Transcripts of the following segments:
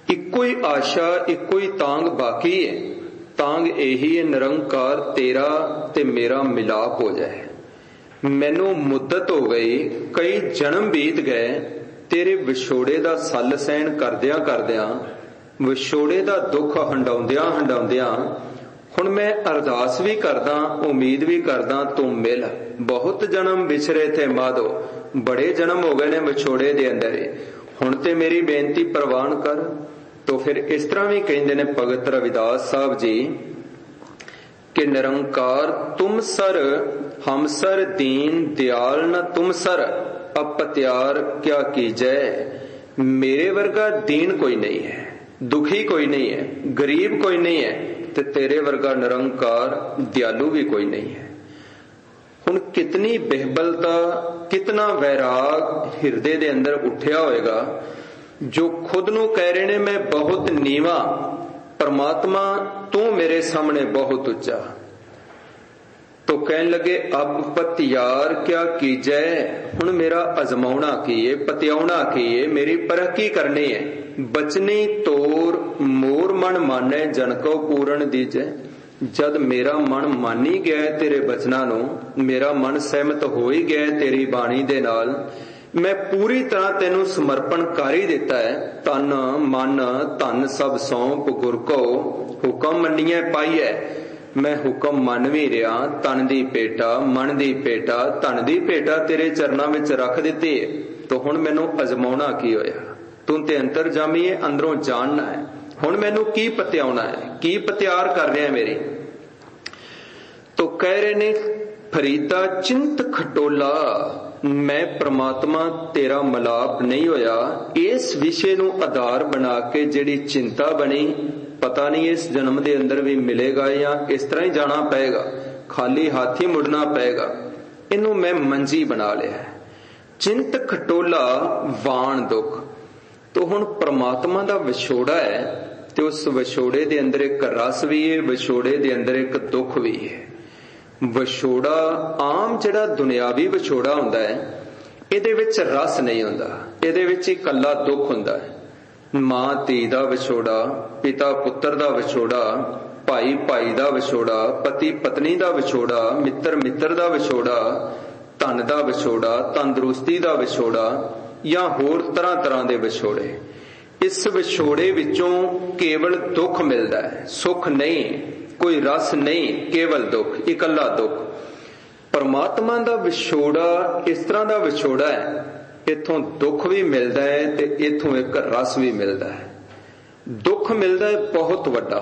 इक्को ही आशा इक्को ही तांग बाकी है, तांग यही है निरंकार तेरा ते मेरा मिलाप हो जाए। मैनू मुद्दत हो गई, कई जन्म बीत गए, तेरे विछोड़े दा सल सहन करदियां करदियां, विछोड़े दा दुख हंडाउंदियां हंडाउंदियां हुण मैं अरदास भी करदा, उम्मीद भी करदा तू मिल। बहुत जन्म विछरे थे माधो, बड़े जन्म हो गए ने विछोड़े दे अंदर, हुण ते मेरी बेनती प्रवान कर। तो फिर इस तरह भी कहंदे ने भगत रविदास साहब जी कि निरंकार तुम सर हम सर दीन दयाल न तुम सर, अपत्यार क्या कीजै। मेरे वर्गा दीन कोई नहीं है, दुखी कोई नहीं है, गरीब कोई नहीं है, ते तेरे वर्गा निरंकार दयालु भी कोई नहीं है। हुण कितनी बेहबलता, कितना वैराग हिरदे दे अंदर उठिया होएगा, जो खुद नू कह रहे ने मैं बहुत नीवा, परमात्मा तू मेरे सामने बहुत उच्चा। तो कहने लगे अब पतियार क्या कीजै, हुण मेरा अजमाउणा कीए, पतियाउणा कीए, मेरी परख की करनी है। बचनी तोर मोर मन माने जन को पूरण दीजै। जद मेरा मन मान ही गया तेरे बचना नू, मेरा मन सहमत हो ही गया तेरी बाणी दे नाल, मैं पूरी तरह तेनू समर्पण कर ही दिता है। तन मन धन सब सौंप गुर को, हुक्म मन्निए पाईए। मैं हुक्म मन भी रहा, तन दी पेटा मन दी पेटा धन दी पेटा तेरे चरना विच रख दिती है। तो हुण मैनू अजमाउणा की होया, तू ते अंतरजामी है, अंदरों जानना है। हुण मैनू की पत्याउणा है, की पत्यार कर रहा है मेरी। तो कह रहे ने फरीदा चिंत खटोला, मैं परमात्मा तेरा मिलाप नहीं होया। इस विषय नू आधार बना के जिहड़ी चिंता बनी, पता नहीं इस जन्म दे अंदर भी मिलेगा या इस तरह ही जाना पएगा, खाली हाथी मुड़ना पएगा। इनू मैं मंजी बना लिया, चिंत खटोला वाण दुख। तो हुण परमात्मा दा विछोड़ा है, ते उस विछोड़े दे अंदर एक रस भी है, विछोड़े दे अंदर एक दुख भी है। विछोड़ा आम जिहड़ा दुनियावी विछोड़ा हुंदा है, इहदे विच रस नहीं हुंदा, इहदे विच इकल्ला दुख हुंदा है। मां धी दा विछोड़ा, पिता पुत्र दा विछोड़ा, भाई भाई दा विछोड़ा, पति पत्नी दा विछोड़ा, मित्र मित्र दा विछोड़ा, धन दा विछोड़ा, तंदुरुस्ती दा विछोड़ा, या होर तरह तरह दे विछोड़े। इस विछोड़े विचों केवल दुख मिलदा है, सुख नहीं, कोई रस नहीं, केवल दुख, इकल्ला दुख। परमात्मा दा विछोड़ा इस तरह दा विछोड़ा है, इथों दुख भी मिलदा है ते इथों एक रस भी मिलदा है। दुख मिलदा है बहुत वड्डा,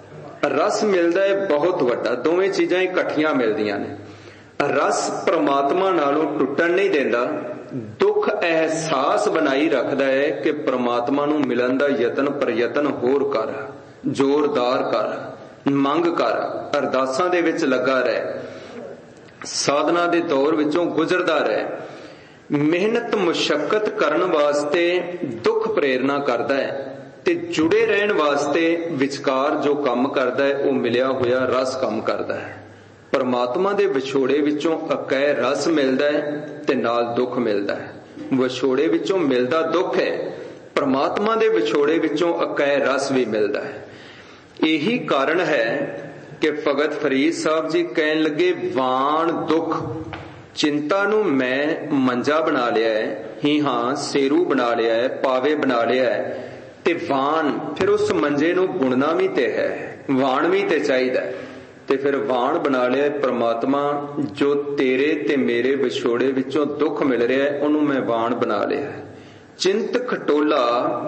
रस मिलदा है बहुत वड्डा, दोवें चीजां इकट्ठियां मिलदियां ने। रस परमात्मा नालों टुटण नहीं देंदा, दुख एहसास बनाई रखदा है कि परमात्मा नू मिलन दा यतन प्रयतन होर कर, जोरदार कर, मंग कर, अरदासां दे विच लगा रहे, साधना दे दौर विचों गुजरदा रहे। मेहनत मुशक्कत करन वास्ते दुख प्रेरणा करदा है, ते जुड़े रहन वास्ते विचकार जो काम करदा है वो मिलिया होया रस काम करदा है। परमात्मा दे विछोड़े विचों अकै रस मिलदा है ते नाल दुख मिलदा है। विछोड़े विचों मिलदा दुख है, परमात्मा दे विछोड़े विचों अकै रस भी मिलदा है। यही कारण है कि भगत फरीद साहब जी कहन लगे वाण दुख चिंता नू मैं मंजा बना लिया है, ही हां सेरू बना लिया है, पावे बना लिया है, ते वाण फिर उस मंजे नू बुनना भी ते है, वाण भी ते चाहिदा है। ते फिर वाण बना लिया परमात्मा, जो तेरे ते मेरे विछोड़े विचों दुख मिल रहा है उन्हों मैं वाण बना लिया है। चिंत खटोला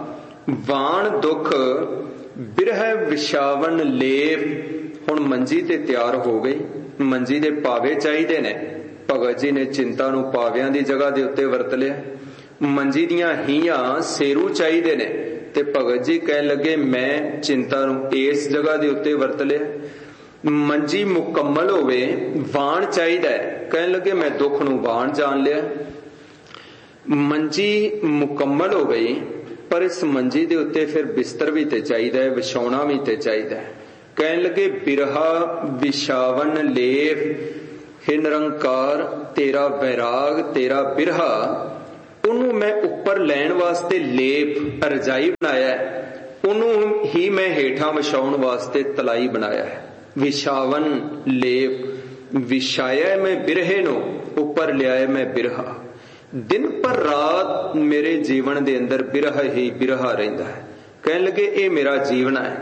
वाण दुख बिरह विछावन लेप। हुण मंजी ते तैयार हो गई, मंजी दे पावे चाहिए ने। भगत जी ने चिंता नू पावियां दी जगह दे उत्ते वरत लिया। मंजी दियां हीयां सेरू चाहिए ने, ते भगत जी कहन लगे मैं चिंता नू इस जगह दे उत्ते वरत लिया। मंजी मुकम्मल होवे वाण चाहिए, कहन लगे मैं दुख नू वाण जान लिया। मंजी मुकम्मल हो गई, पर इस मंजी दे उत्ते फिर बिस्तर भी ते चाहिए, विछाउणा भी ते चाहिए। कहन लगे बिरहा विछावन लेप, हे निरंकार तेरा वैराग तेरा बिरहा, उन्होंने मैं उपर लैण वास्ते लेप रजाई बनाया। ਉਹਨੂੰ ਹੀ ਮੈਂ ਹੇਠਾਂ ਵਿਛਾਉਣ ਵਾਸਤੇ ਤਲਾਈ ਬਣਾਇਆ ਹੈ। ਵਿਛਾਵਨ ਲੇਪ ਵਿਛਾਇਆ ਮੈਂ ਬਿਰਹੇ ਨੂੰ, ਉੱਪਰ ਲਿਆਇਆ ਮੈਂ ਬਿਰਹਾ। ਦਿਨ ਪਰ ਰਾਤ ਮੇਰੇ ਜੀਵਨ ਦੇ ਅੰਦਰ ਬਿਰਹਾ ਹੀ ਬਿਰਹਾ ਰਹਿੰਦਾ ਹੈ। ਕਹਿਣ ਲੱਗੇ ਇਹ ਮੇਰਾ ਜੀਵਨ ਹੈ।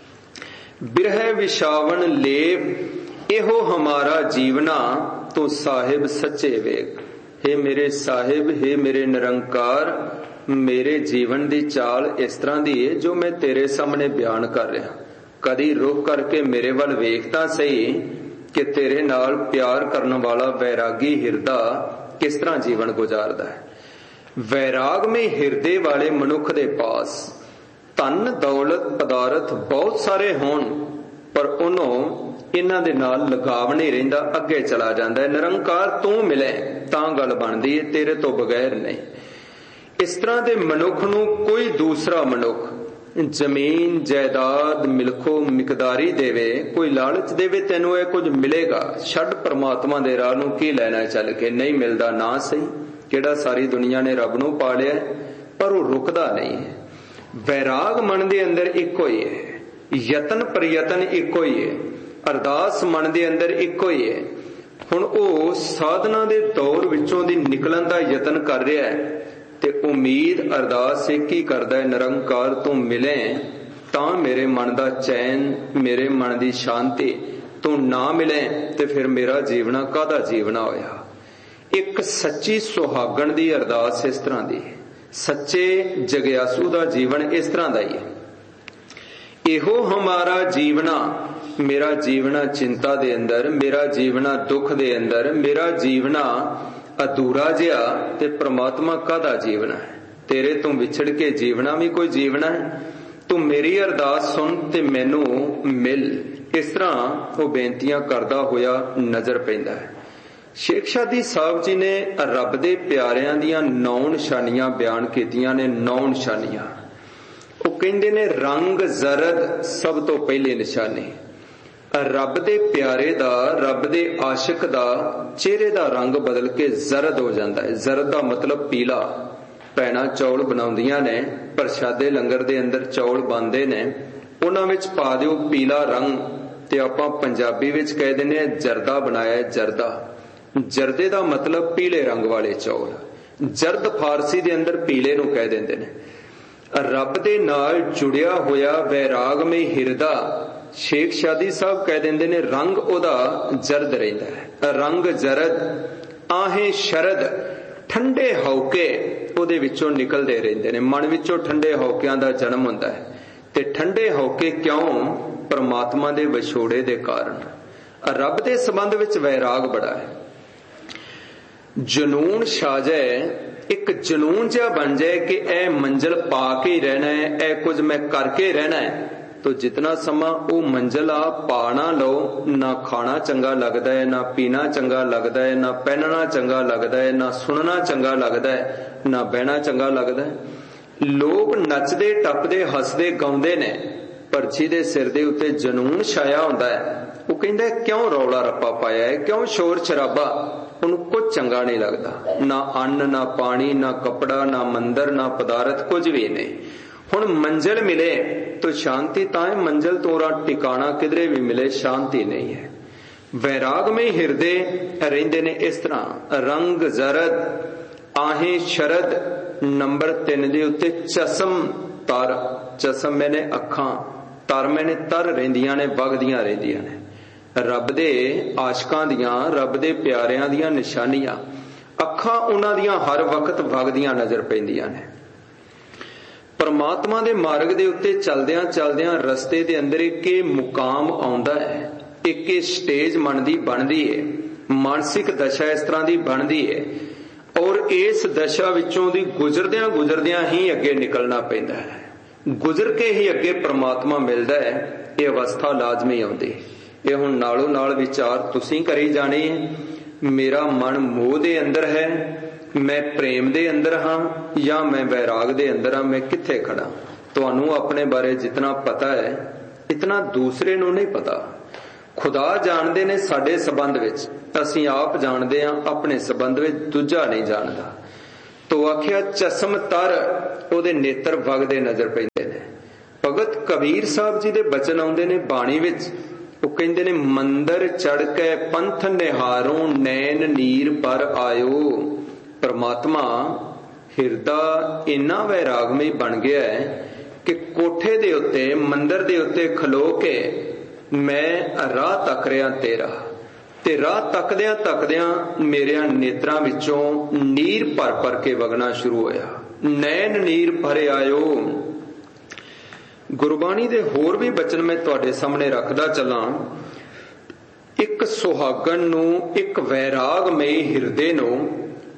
ਬਿਰਹਿ ਵਿਛਾਵਨ ਲੇਪ ਇਹੋ ਹਮਾਰਾ ਜੀਵਨਾ, ਤੂੰ ਸਾਹਿਬ ਸੱਚੇ ਵੇਖ। हे ਮੇਰੇ ਸਾਹਿਬ, हे ਮੇਰੇ ਨਿਰੰਕਾਰ, ਮੇਰੇ ਜੀਵਨ ਦੀ ਚਾਲ ਇਸ ਤਰ੍ਹਾਂ ਦੀ ਹੈ ਜੋ ਮੈਂ ਤੇਰੇ ਸਾਹਮਣੇ ਬਿਆਨ ਕਰ ਰਿਹਾ। ਕਦੀ ਰੁਕ ਕਰਕੇ ਮੇਰੇ ਵੱਲ ਵੇਖ ਤਾਂ ਸਹੀ ਕਿ ਤੇਰੇ ਨਾਲ ਪਿਆਰ ਕਰਨ ਵਾਲਾ ਵੈਰਾਗੀ ਹਿਰਦਾ ਕਿਸ ਤਰ੍ਹਾਂ ਜੀਵਨ ਗੁਜ਼ਾਰਦਾ ਹੈ। ਵੈਰਾਗਮਈ ਹਿਰਦੇ ਵਾਲੇ ਮਨੁੱਖ ਦੇ ਪਾਸ ਧਨ ਦੌਲਤ ਪਦਾਰਥ ਬਹੁਤ ਸਾਰੇ ਹੋਣ, ਪਰ ਉਹਨੂੰ ਇਹਨਾਂ ਦੇ ਨਾਲ ਲਗਾਵ ਨਹੀਂ ਰਹਿੰਦਾ, ਅੱਗੇ ਚਲਾ ਜਾਂਦਾ ਹੈ। ਨਿਰੰਕਾਰ ਤੂੰ ਮਿਲੇ ਤਾਂ ਗੱਲ ਬਣਦੀ ਹੈ, ਤੇਰੇ ਤੋਂ ਬਗੈਰ ਨਹੀਂ। ਇਸ ਤਰ੍ਹਾਂ ਦੇ ਮਨੁੱਖ ਨੂੰ ਕੋਈ ਦੂਸਰਾ ਮਨੁੱਖ ਜ਼ਮੀਨ ਜਾਇਦਾਦ ਮਿਲਖੋ ਮਿਕਦਾਰੀ ਦੇਵੇ, ਕੋਈ ਲਾਲਚ ਦੇਵੇ ਤੈਨੂੰ ਇਹ ਕੁਝ ਮਿਲੇਗਾ, ਛੱਡ ਪਰਮਾਤਮਾ ਦੇ ਰਾਹ ਨੂੰ ਕੀ ਲੈਣਾ ਚੱਲ ਕੇ, ਨਹੀਂ ਮਿਲਦਾ ਨਾ ਸਹੀ। ਕਿਹੜਾ ਸਾਰੀ ਦੁਨੀਆ ਨੇ ਰੱਬ ਨੂੰ ਪਾ ਲਿਆ, ਪਰ ਉਹ ਰੁਕਦਾ ਨਹੀਂ ਹੈ। ਵੈਰਾਗ ਮਨ ਦੇ ਅੰਦਰ ਇੱਕੋ ਹੀ ਹੈ, ਯਤਨ ਪ੍ਰਯਤਨ ਇੱਕੋ ਹੀ ਹੈ, ਅਰਦਾਸ ਮਨ ਦੇ ਅੰਦਰ ਇੱਕੋ ਹੀ ਹੈ। ਹੁਣ ਉਹ ਸਾਧਨਾ ਦੇ ਦੌਰ ਵਿੱਚੋਂ ਦੀ ਨਿਕਲਣ ਦਾ ਯਤਨ ਕਰ ਰਿਹਾ ਹੈ ਤੇ ਉਮੀਦ ਅਰਦਾਸ ਇੱਕ ਹੀ ਕਰਦਾ ਹੈ, ਨਿਰੰਕਾਰ ਤੂੰ ਮਿਲੇ ਤਾਂ ਮੇਰੇ ਮਨ ਦਾ ਚੈਨ, ਮੇਰੇ ਮਨ ਦੀ ਸ਼ਾਂਤੀ। ਤੂੰ ਨਾ ਮਿਲੇ ਤੇ ਫਿਰ ਮੇਰਾ ਜੀਵਨਾ ਕਾਹਦਾ ਜੀਵਨਾ ਹੋਇਆ। ਇੱਕ ਸੱਚੀ ਸੁਹਾਗਣ ਦੀ ਅਰਦਾਸ ਇਸ ਤਰ੍ਹਾਂ ਦੀ ਹੈ, ਸੱਚੇ ਜਗਿਆਸੂ ਦਾ ਜੀਵਨ ਇਸ ਤਰ੍ਹਾਂ ਦਾ ਹੀ ਹੈ। ਇਹੋ ਹਮਾਰਾ ਜੀਵਨਾ, ਮੇਰਾ ਜੀਵਨਾ ਚਿੰਤਾ ਦੇ ਅੰਦਰ, ਮੇਰਾ ਜੀਵਨਾ ਦੁੱਖ ਦੇ ਅੰਦਰ, ਮੇਰਾ ਜੀਵਨਾ ਅਧੂਰਾ ਜਿਹਾ, ਤੇ ਪ੍ਰਮਾਤਮਾ ਕਾਹਦਾ ਜੀਵਨਾ ਹੈ। ਤੇਰੇ ਤੋਂ ਵਿਛੜ ਕੇ ਜੀਵਨਾ ਵੀ ਕੋਈ ਜੀਵਨਾ ਹੈ। ਤੂੰ ਮੇਰੀ ਅਰਦਾਸ ਸੁਣ ਤੇ ਮੈਨੂੰ ਮਿਲ। ਇਸ ਤਰ੍ਹਾਂ ਉਹ ਬੇਨਤੀਆਂ ਕਰਦਾ ਹੋਇਆ ਨਜ਼ਰ ਪੈਂਦਾ ਹੈ। ਸ਼ੇਖ ਸ਼ਾਦੀ ਸਾਹਿਬ ਜੀ ਨੇ ਰੱਬ ਦੇ ਪਿਆਰਿਆਂ ਦੀਆਂ 9 ਨਿਸ਼ਾਨੀਆਂ ਬਿਆਨ ਕੀਤੀਆਂ ਨੇ। 9 ਨਿਸ਼ਾਨੀਆਂ ਉਹ ਕਹਿੰਦੇ ਨੇ, ਰੰਗ ਜ਼ਰਦ ਸਭ ਤੋਂ ਪਹਿਲੀ ਨਿਸ਼ਾਨੀ। ਰੱਬ ਦੇ ਪਿਆਰੇ ਦਾ, ਰੱਬ ਦੇ ਆਸ਼ਿਕ ਦਾ ਚਿਹਰੇ ਦਾ ਰੰਗ ਬਦਲ ਕੇ ਜ਼ਰਦ ਹੋ ਜਾਂਦਾ ਹੈ। ਜ਼ਰਦ ਦਾ ਮਤਲਬ ਪੀਲਾ। ਭੈਣਾਂ ਚੌਲ ਬਣਾਉਂਦੀਆਂ ਨੇ, ਪ੍ਰਸ਼ਾਦੇ ਲੰਗਰ ਦੇ ਅੰਦਰ ਚੌਲ ਬਣਦੇ ਨੇ, ਉਹਨਾਂ ਵਿੱਚ ਪਾ ਦਿਓ ਪੀਲਾ ਰੰਗ, ਤੇ ਆਪਾਂ ਪੰਜਾਬੀ ਵਿੱਚ ਕਹਿ ਦਿੰਦੇ ਆ ਜਰਦਾ ਬਣਾਇਆ, ਜਰਦਾ। ਜਰਦੇ ਦਾ ਮਤਲਬ ਪੀਲੇ ਰੰਗ ਵਾਲੇ ਚੌਲ। ਜਰਦ ਫਾਰਸੀ ਦੇ ਅੰਦਰ ਪੀਲੇ ਨੂੰ ਕਹਿ ਦਿੰਦੇ ਨੇ। ਰੱਬ ਦੇ ਨਾਲ ਜੁੜਿਆ ਹੋਇਆ ਵੈਰਾਗਮਈ ਹਿਰਦਾ, ਸ਼ੇਖ ਸ਼ਾਦੀ ਸਾਹਿਬ ਕਹਿ ਦਿੰਦੇ ਨੇ, ਰੰਗ ਉਹਦਾ ਜਰਦ ਰਹਿੰਦਾ ਹੈ। ਰੰਗ ਜਰਦ ਆਹੇ ਸ਼ਰਦ, ਠੰਡੇ ਹੌਕੇ ਉਹਦੇ ਵਿੱਚੋਂ ਨਿਕਲਦੇ ਰਹਿੰਦੇ ਨੇ। ਮਨ ਵਿੱਚੋਂ ਠੰਡੇ ਹੌਕਿਆਂ ਦਾ ਜਨਮ ਹੁੰਦਾ ਹੈ। ਤੇ ਠੰਡੇ ਹੌਕੇ ਕਿਉਂ? ਪਰਮਾਤਮਾ ਦੇ ਵਿਛੋੜੇ ਦੇ ਕਾਰਨ। ਰੱਬ ਦੇ ਸੰਬੰਧ ਵਿੱਚ ਵੈਰਾਗ ਬੜਾ ਹੈ। ਜਨੂਨ ਛਾ ਜਾਏ, ਇੱਕ ਜਨੂਨ ਜਿਹਾ ਬਣ ਜਾਏ ਕਿ ਇਹ ਮੰਜ਼ਿਲ ਪਾ ਕੇ ਹੀ ਰਹਿਣਾ ਹੈ, ਇਹ ਕੁਝ ਮੈਂ ਕਰਕੇ ਰਹਿਣਾ ਹੈ। ਤੋ ਜਿਤਨਾ ਸਮਾਂ ਉਹ ਮੰਜ਼ਿਲ ਆ ਪਾ ਨਾ ਲਓ, ਨਾ ਖਾਣਾ ਚੰਗਾ ਲੱਗਦਾ ਹੈ, ਨਾ ਪੀਣਾ ਚੰਗਾ ਲੱਗਦਾ ਹੈ, ਨਾ ਪਹਿਨਣਾ ਚੰਗਾ ਲੱਗਦਾ ਹੈ, ਨਾ ਸੁਣਨਾ ਚੰਗਾ ਲੱਗਦਾ ਹੈ, ਨਾ ਬਹਿਣਾ ਚੰਗਾ ਲੱਗਦਾ ਹੈ। ਲੋਕ ਨੱਚਦੇ ਟੱਪਦੇ ਹੱਸਦੇ ਗਾਉਂਦੇ ਨੇ, ਪਰ ਜਿਹਦੇ ਸਿਰ ਦੇ ਉੱਤੇ ਜਨੂਨ ਛਾਇਆ ਹੁੰਦਾ ਹੈ ਉਹ ਕਹਿੰਦਾ ਕਿਉਂ ਰੌਲਾ ਰੱਪਾ ਪਾਇਆ ਹੈ, ਕਿਉਂ ਸ਼ੋਰ ਸ਼ਰਾਬਾ। ਉਹਨੂੰ ਕੁਝ ਚੰਗਾ ਨਹੀਂ ਲੱਗਦਾ, ਨਾ ਅੰਨ ਨਾ ਪਾਣੀ ਨਾ ਕੱਪੜਾ ਨਾ ਮੰਦਰ ਨਾ ਪਦਾਰਥ, ਕੁਝ ਵੀ ਨਹੀਂ। ਹੁਣ ਮੰਜ਼ਿਲ ਮਿਲੇ ਤਾਂ ਸ਼ਾਂਤੀ ਤਾਂ ਹੈ, ਮੰਜ਼ਿਲ ਤੋਰਾ ਟਿਕਾਣਾ ਕਿਧਰੇ ਵੀ ਮਿਲੇ ਸ਼ਾਂਤੀ ਨਹੀਂ ਹੈ। ਵੈਰਾਗਮਈ ਹਿਰਦੇ ਰਹਿੰਦੇ ਨੇ ਇਸ ਤਰ੍ਹਾਂ। ਰੰਗ ਜ਼ਰਦ ਆਹੇ ਸ਼ਰਦ, ਨੰਬਰ 3 ਦੇ ਉੱਤੇ ਚਸਮ ਤਰ। ਚਸਮ ਮੈਨੇ ਅੱਖਾਂ, ਤਰ ਮੈਨੇ ਤਰ ਰਹਿੰਦੀਆਂ ਨੇ, ਵਗਦੀਆਂ ਰਹਿੰਦੀਆਂ ਨੇ। ਰੱਬ ਦੇ ਆਸ਼ਕਾਂ ਦੀਆਂ, ਰੱਬ ਦੇ ਪਿਆਰਿਆਂ ਦੀਆਂ ਨਿਸ਼ਾਨੀਆਂ। ਅੱਖਾਂ ਉਹਨਾਂ ਦੀਆਂ ਹਰ ਵਕਤ ਵਗਦੀਆਂ ਨਜ਼ਰ ਪੈਂਦੀਆਂ ਨੇ। ਪਰਮਾਤਮਾ ਦੇ ਮਾਰਗ ਦੇ ਉੱਤੇ ਚਲਦਿਆਂ ਚਲਦਿਆਂ ਰਸਤੇ ਦੇ ਅੰਦਰ ਇੱਕ ਮੁਕਾਮ ਆਉਂਦਾ ਹੈ, ਇੱਕ ਸਟੇਜ ਮਨ ਦੀ ਬਣਦੀ ਹੈ, ਮਾਨਸਿਕ ਦਸ਼ਾ ਇਸ ਤਰ੍ਹਾਂ ਦੀ ਬਣਦੀ ਹੈ। ਔਰ ਇਸ ਦਸ਼ਾ ਵਿੱਚੋਂ ਦੀ ਗੁਜ਼ਰਦਿਆਂ ਗੁਜ਼ਰਦਿਆਂ ਹੀ ਅੱਗੇ ਨਿਕਲਣਾ ਪੈਂਦਾ ਹੈ। ਗੁਜ਼ਰ ਕੇ ਹੀ ਅੱਗੇ ਪਰਮਾਤਮਾ ਮਿਲਦਾ ਹੈ। ਇਹ ਅਵਸਥਾ ਲਾਜ਼ਮੀ ਆਉਂਦੀ। ਇਹ ਹੁਣ ਨਾਲੋਂ ਨਾਲ ਵਿਚਾਰ ਤੁਸੀਂ ਕਰੀ ਜਾਣੇ ਹੈ। ਮੇਰਾ ਮਨ ਮੋਹ ਦੇ ਅੰਦਰ ਹੈ, ਮੈਂ ਪ੍ਰੇਮ ਦੇ ਅੰਦਰ ਹਾਂ, ਜਾਂ ਮੈਂ ਵੈਰਾਗ ਦੇ ਅੰਦਰ ਹਾਂ, ਮੈਂ ਕਿੱਥੇ ਖੜਾ। ਤੁਹਾਨੂੰ ਆਪਣੇ ਬਾਰੇ ਜਿਤਨਾ ਪਤਾ ਹੈ ਇਤਨਾ ਦੂਸਰੇ ਨੂੰ ਨਹੀਂ ਪਤਾ। ਖੁਦਾ ਜਾਣਦੇ ਨੇ ਸਾਡੇ ਸੰਬੰਧ ਵਿੱਚ, ਅਸੀਂ ਆਪ ਜਾਣਦੇ ਹਾਂ ਆਪਣੇ ਸੰਬੰਧ ਵਿੱਚ, ਦੂਜਾ ਨਹੀਂ ਜਾਣਦਾ। ਤੋ ਆਖਿਆ ਚਸਮ ਤਰ, ਉਹਦੇ ਨੇਤਰ ਵਗਦੇ ਨਜ਼ਰ ਪੈਂਦੇ ਨੇ। ਭਗਤ ਕਬੀਰ ਸਾਹਿਬ ਜੀ ਦੇ ਬਚਨ ਆਉਂਦੇ ਨੇ ਬਾਣੀ ਵਿੱਚ। ਉਹ ਕਹਿੰਦੇ ਨੇ, ਮੰਦਰ ਚੜ ਕੇ ਪੰਥ ਨਿਹਾਰੋਂ ਨੈਣ ਨੀਰ ਪਰ ਆਇਓ। ਪਰਮਾਤਮਾ ਹਿਰਦਾ ਇੰਨਾ ਵੈਰਾਗਮਈ ਬਣ ਗਿਆ ਹੈ ਕਿ ਕੋਠੇ ਦੇ ਉੱਤੇ, ਮੰਦਰ ਦੇ ਉੱਤੇ ਖਲੋ ਕੇ ਮੈਂ ਰਾਹ ਤੱਕ ਰਿਹਾ ਤੇਰਾ, ਤੇ ਰਾਹ ਤੱਕਦਿਆਂ ਤੱਕਦਿਆਂ ਮੇਰਿਆਂ ਨੇਤਰਾਂ ਵਿੱਚੋਂ ਨੀਰ ਭਰ ਭਰ ਕੇ ਵਗਣਾ ਸ਼ੁਰੂ ਹੋਇਆ। ਨੈਣ ਨੀਰ ਭਰ ਆਇਓ। ਗੁਰਬਾਣੀ ਦੇ ਹੋਰ ਵੀ ਬਚਨ ਮੈਂ ਤੁਹਾਡੇ ਸਾਹਮਣੇ ਰੱਖਦਾ ਚੱਲਾਂ। ਇੱਕ ਸੁਹਾਗਣ ਨੂੰ, ਇੱਕ ਵੈਰਾਗਮਈ ਹਿਰਦੇ ਨੂੰ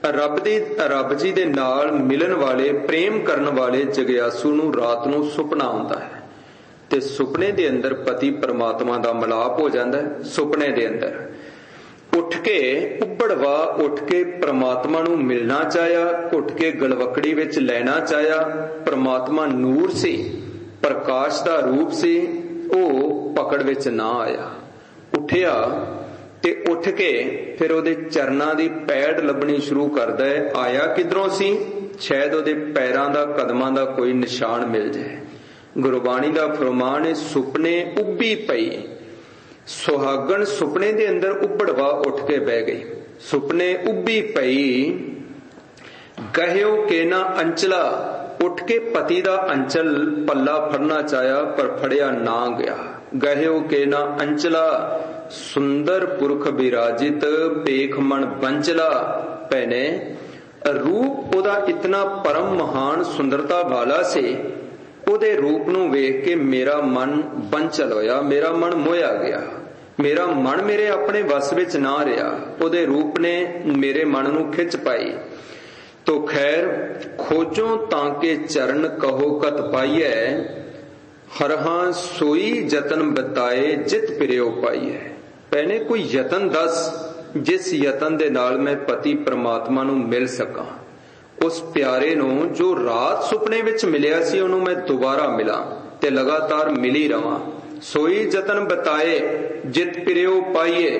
ਰੱਬ ਜੀ ਦੇ ਨਾਲ ਮਿਲਣ ਵਾਲੇ, ਪ੍ਰੇਮ ਕਰਨ ਵਾਲੇ ਜਗਿਆਸੂ ਨੂੰ ਰਾਤ ਨੂੰ ਸੁਪਨਾ ਆਉਂਦਾ ਹੈ, ਤੇ ਸੁਪਨੇ ਦੇ ਅੰਦਰ ਪਤੀ ਪਰਮਾਤਮਾ ਦਾ ਮਿਲਾਪ ਹੋ ਜਾਂਦਾ ਹੈ। ਸੁਪਨੇ ਦੇ ਅੰਦਰ ਉੱਠ ਕੇ, ਉੱਬੜਵਾ ਉੱਠ ਕੇ ਪਰਮਾਤਮਾ ਨੂੰ ਮਿਲਣਾ ਚਾਹਿਆ, ਘੁੱਟ ਕੇ ਗਲਵਕੜੀ ਵਿੱਚ ਲੈਣਾ ਚਾਹਿਆ। ਪਰਮਾਤਮਾ ਨੂਰ ਸੀ, ਪ੍ਰਕਾਸ਼ ਦਾ ਰੂਪ ਸੀ, ਉਹ ਪਕੜ ਵਿੱਚ ਨਾ ਆਇਆ। ਉੱਠਿਆ ਤੇ ਉੱਠ ਕੇ ਫਿਰ ਉਹਦੇ ਚਰਨਾਂ ਦੀ ਪੈੜ ਲੱਭਣੀ ਸ਼ੁਰੂ ਕਰਦਾ ਹੈ। ਆਇਆ ਕਿਧਰੋਂ ਸੀ? ਸ਼ਾਇਦ ਉਹਦੇ ਪੈਰਾਂ ਦਾ, ਕਦਮਾਂ ਦਾ ਕੋਈ ਨਿਸ਼ਾਨ ਮਿਲ ਜਾਏ। ਗੁਰਬਾਣੀ ਦਾ ਫਰਮਾਨ ਹੈ, ਸੁਪਨੇ ਉੱਭੀ ਪਈ। ਸੁਹਾਗਣ ਸੁਪਨੇ ਦੇ ਅੰਦਰ ਉੱਬੜਵਾ ਉੱਠ ਕੇ ਬਹਿ ਗਈ। ਸੁਪਨੇ ਉੱਭੀ ਪਈ, ਗਹਿਓ ਕੇ ਨਾ ਅੰਚਲਾ। ਉੱਠ ਕੇ ਪਤੀ ਦਾ ਅੰਚਲ ਪੱਲਾ ਫੜਨਾ ਚਾਹਿਆ, ਪਰ ਫੜਿਆ ਨਾ ਗਿਆ। ਗਹਿਓ ਕੇ ਨਾ ਅੰਚਲਾ, ਸੁੰਦਰ ਪੁਰਖ ਬਿਰਾਜਿਤ ਪੇਖ ਮਨ ਬੰਚਲਾ। ਭੈਣੇ, ਰੂਪ ਉਹਦਾ ਇਤਨਾ ਪਰਮ ਮਹਾਨ ਸੁੰਦਰਤਾ ਵਾਲਾ ਸੀ, ਉਹਦੇ ਰੂਪ ਨੂੰ ਵੇਖ ਕੇ ਮੇਰਾ ਮਨ ਬੰਚਲ ਹੋਇਆ, ਮੇਰਾ ਮਨ ਮੋਹਿਆ ਗਿਆ। ਮੇਰਾ ਮਨ ਮੇਰੇ ਆਪਣੇ ਵੱਸ ਵਿੱਚ ਨਾ ਰਿਹਾ, ਉਹਦੇ ਰੂਪ ਨੇ ਮੇਰੇ ਮਨ ਨੂੰ ਖਿੱਚ ਪਾਈ। ਤੋ ਖੈਰ ਖੋਜੋ ਤਾਂ ਕੇ ਚਰਨ ਕਹੋ ਕਤ ਪਾਈਐ। ਹਰਹਾਂ ਸੋਈ ਯਤਨ ਬਤਾਏ ਜਿਤ ਪਿਰਿਓ ਪਾਈਐ। ਭੈਣੇ, ਕੋਈ ਯਤਨ ਦੱਸ ਜਿਸ ਯਤਨ ਦੇ ਨਾਲ ਮੈਂ ਪਤੀ ਪਰਮਾਤਮਾ ਨੂੰ ਮਿਲ ਸਕਾਂ। ਉਸ ਪਿਆਰੇ ਨੂੰ ਜੋ ਰਾਤ ਸੁਪਨੇ ਵਿੱਚ ਮਿਲਿਆ ਸੀ, ਉਹਨੂੰ ਮੈਂ ਦੁਬਾਰਾ ਮਿਲਾਂ ਤੇ ਲਗਾਤਾਰ ਮਿਲੀ ਰਵਾਂ। ਸੋਈ ਯਤਨ ਬਤਾਏ ਜਿਤ ਪਿਰਿਓ ਪਾਈਏ।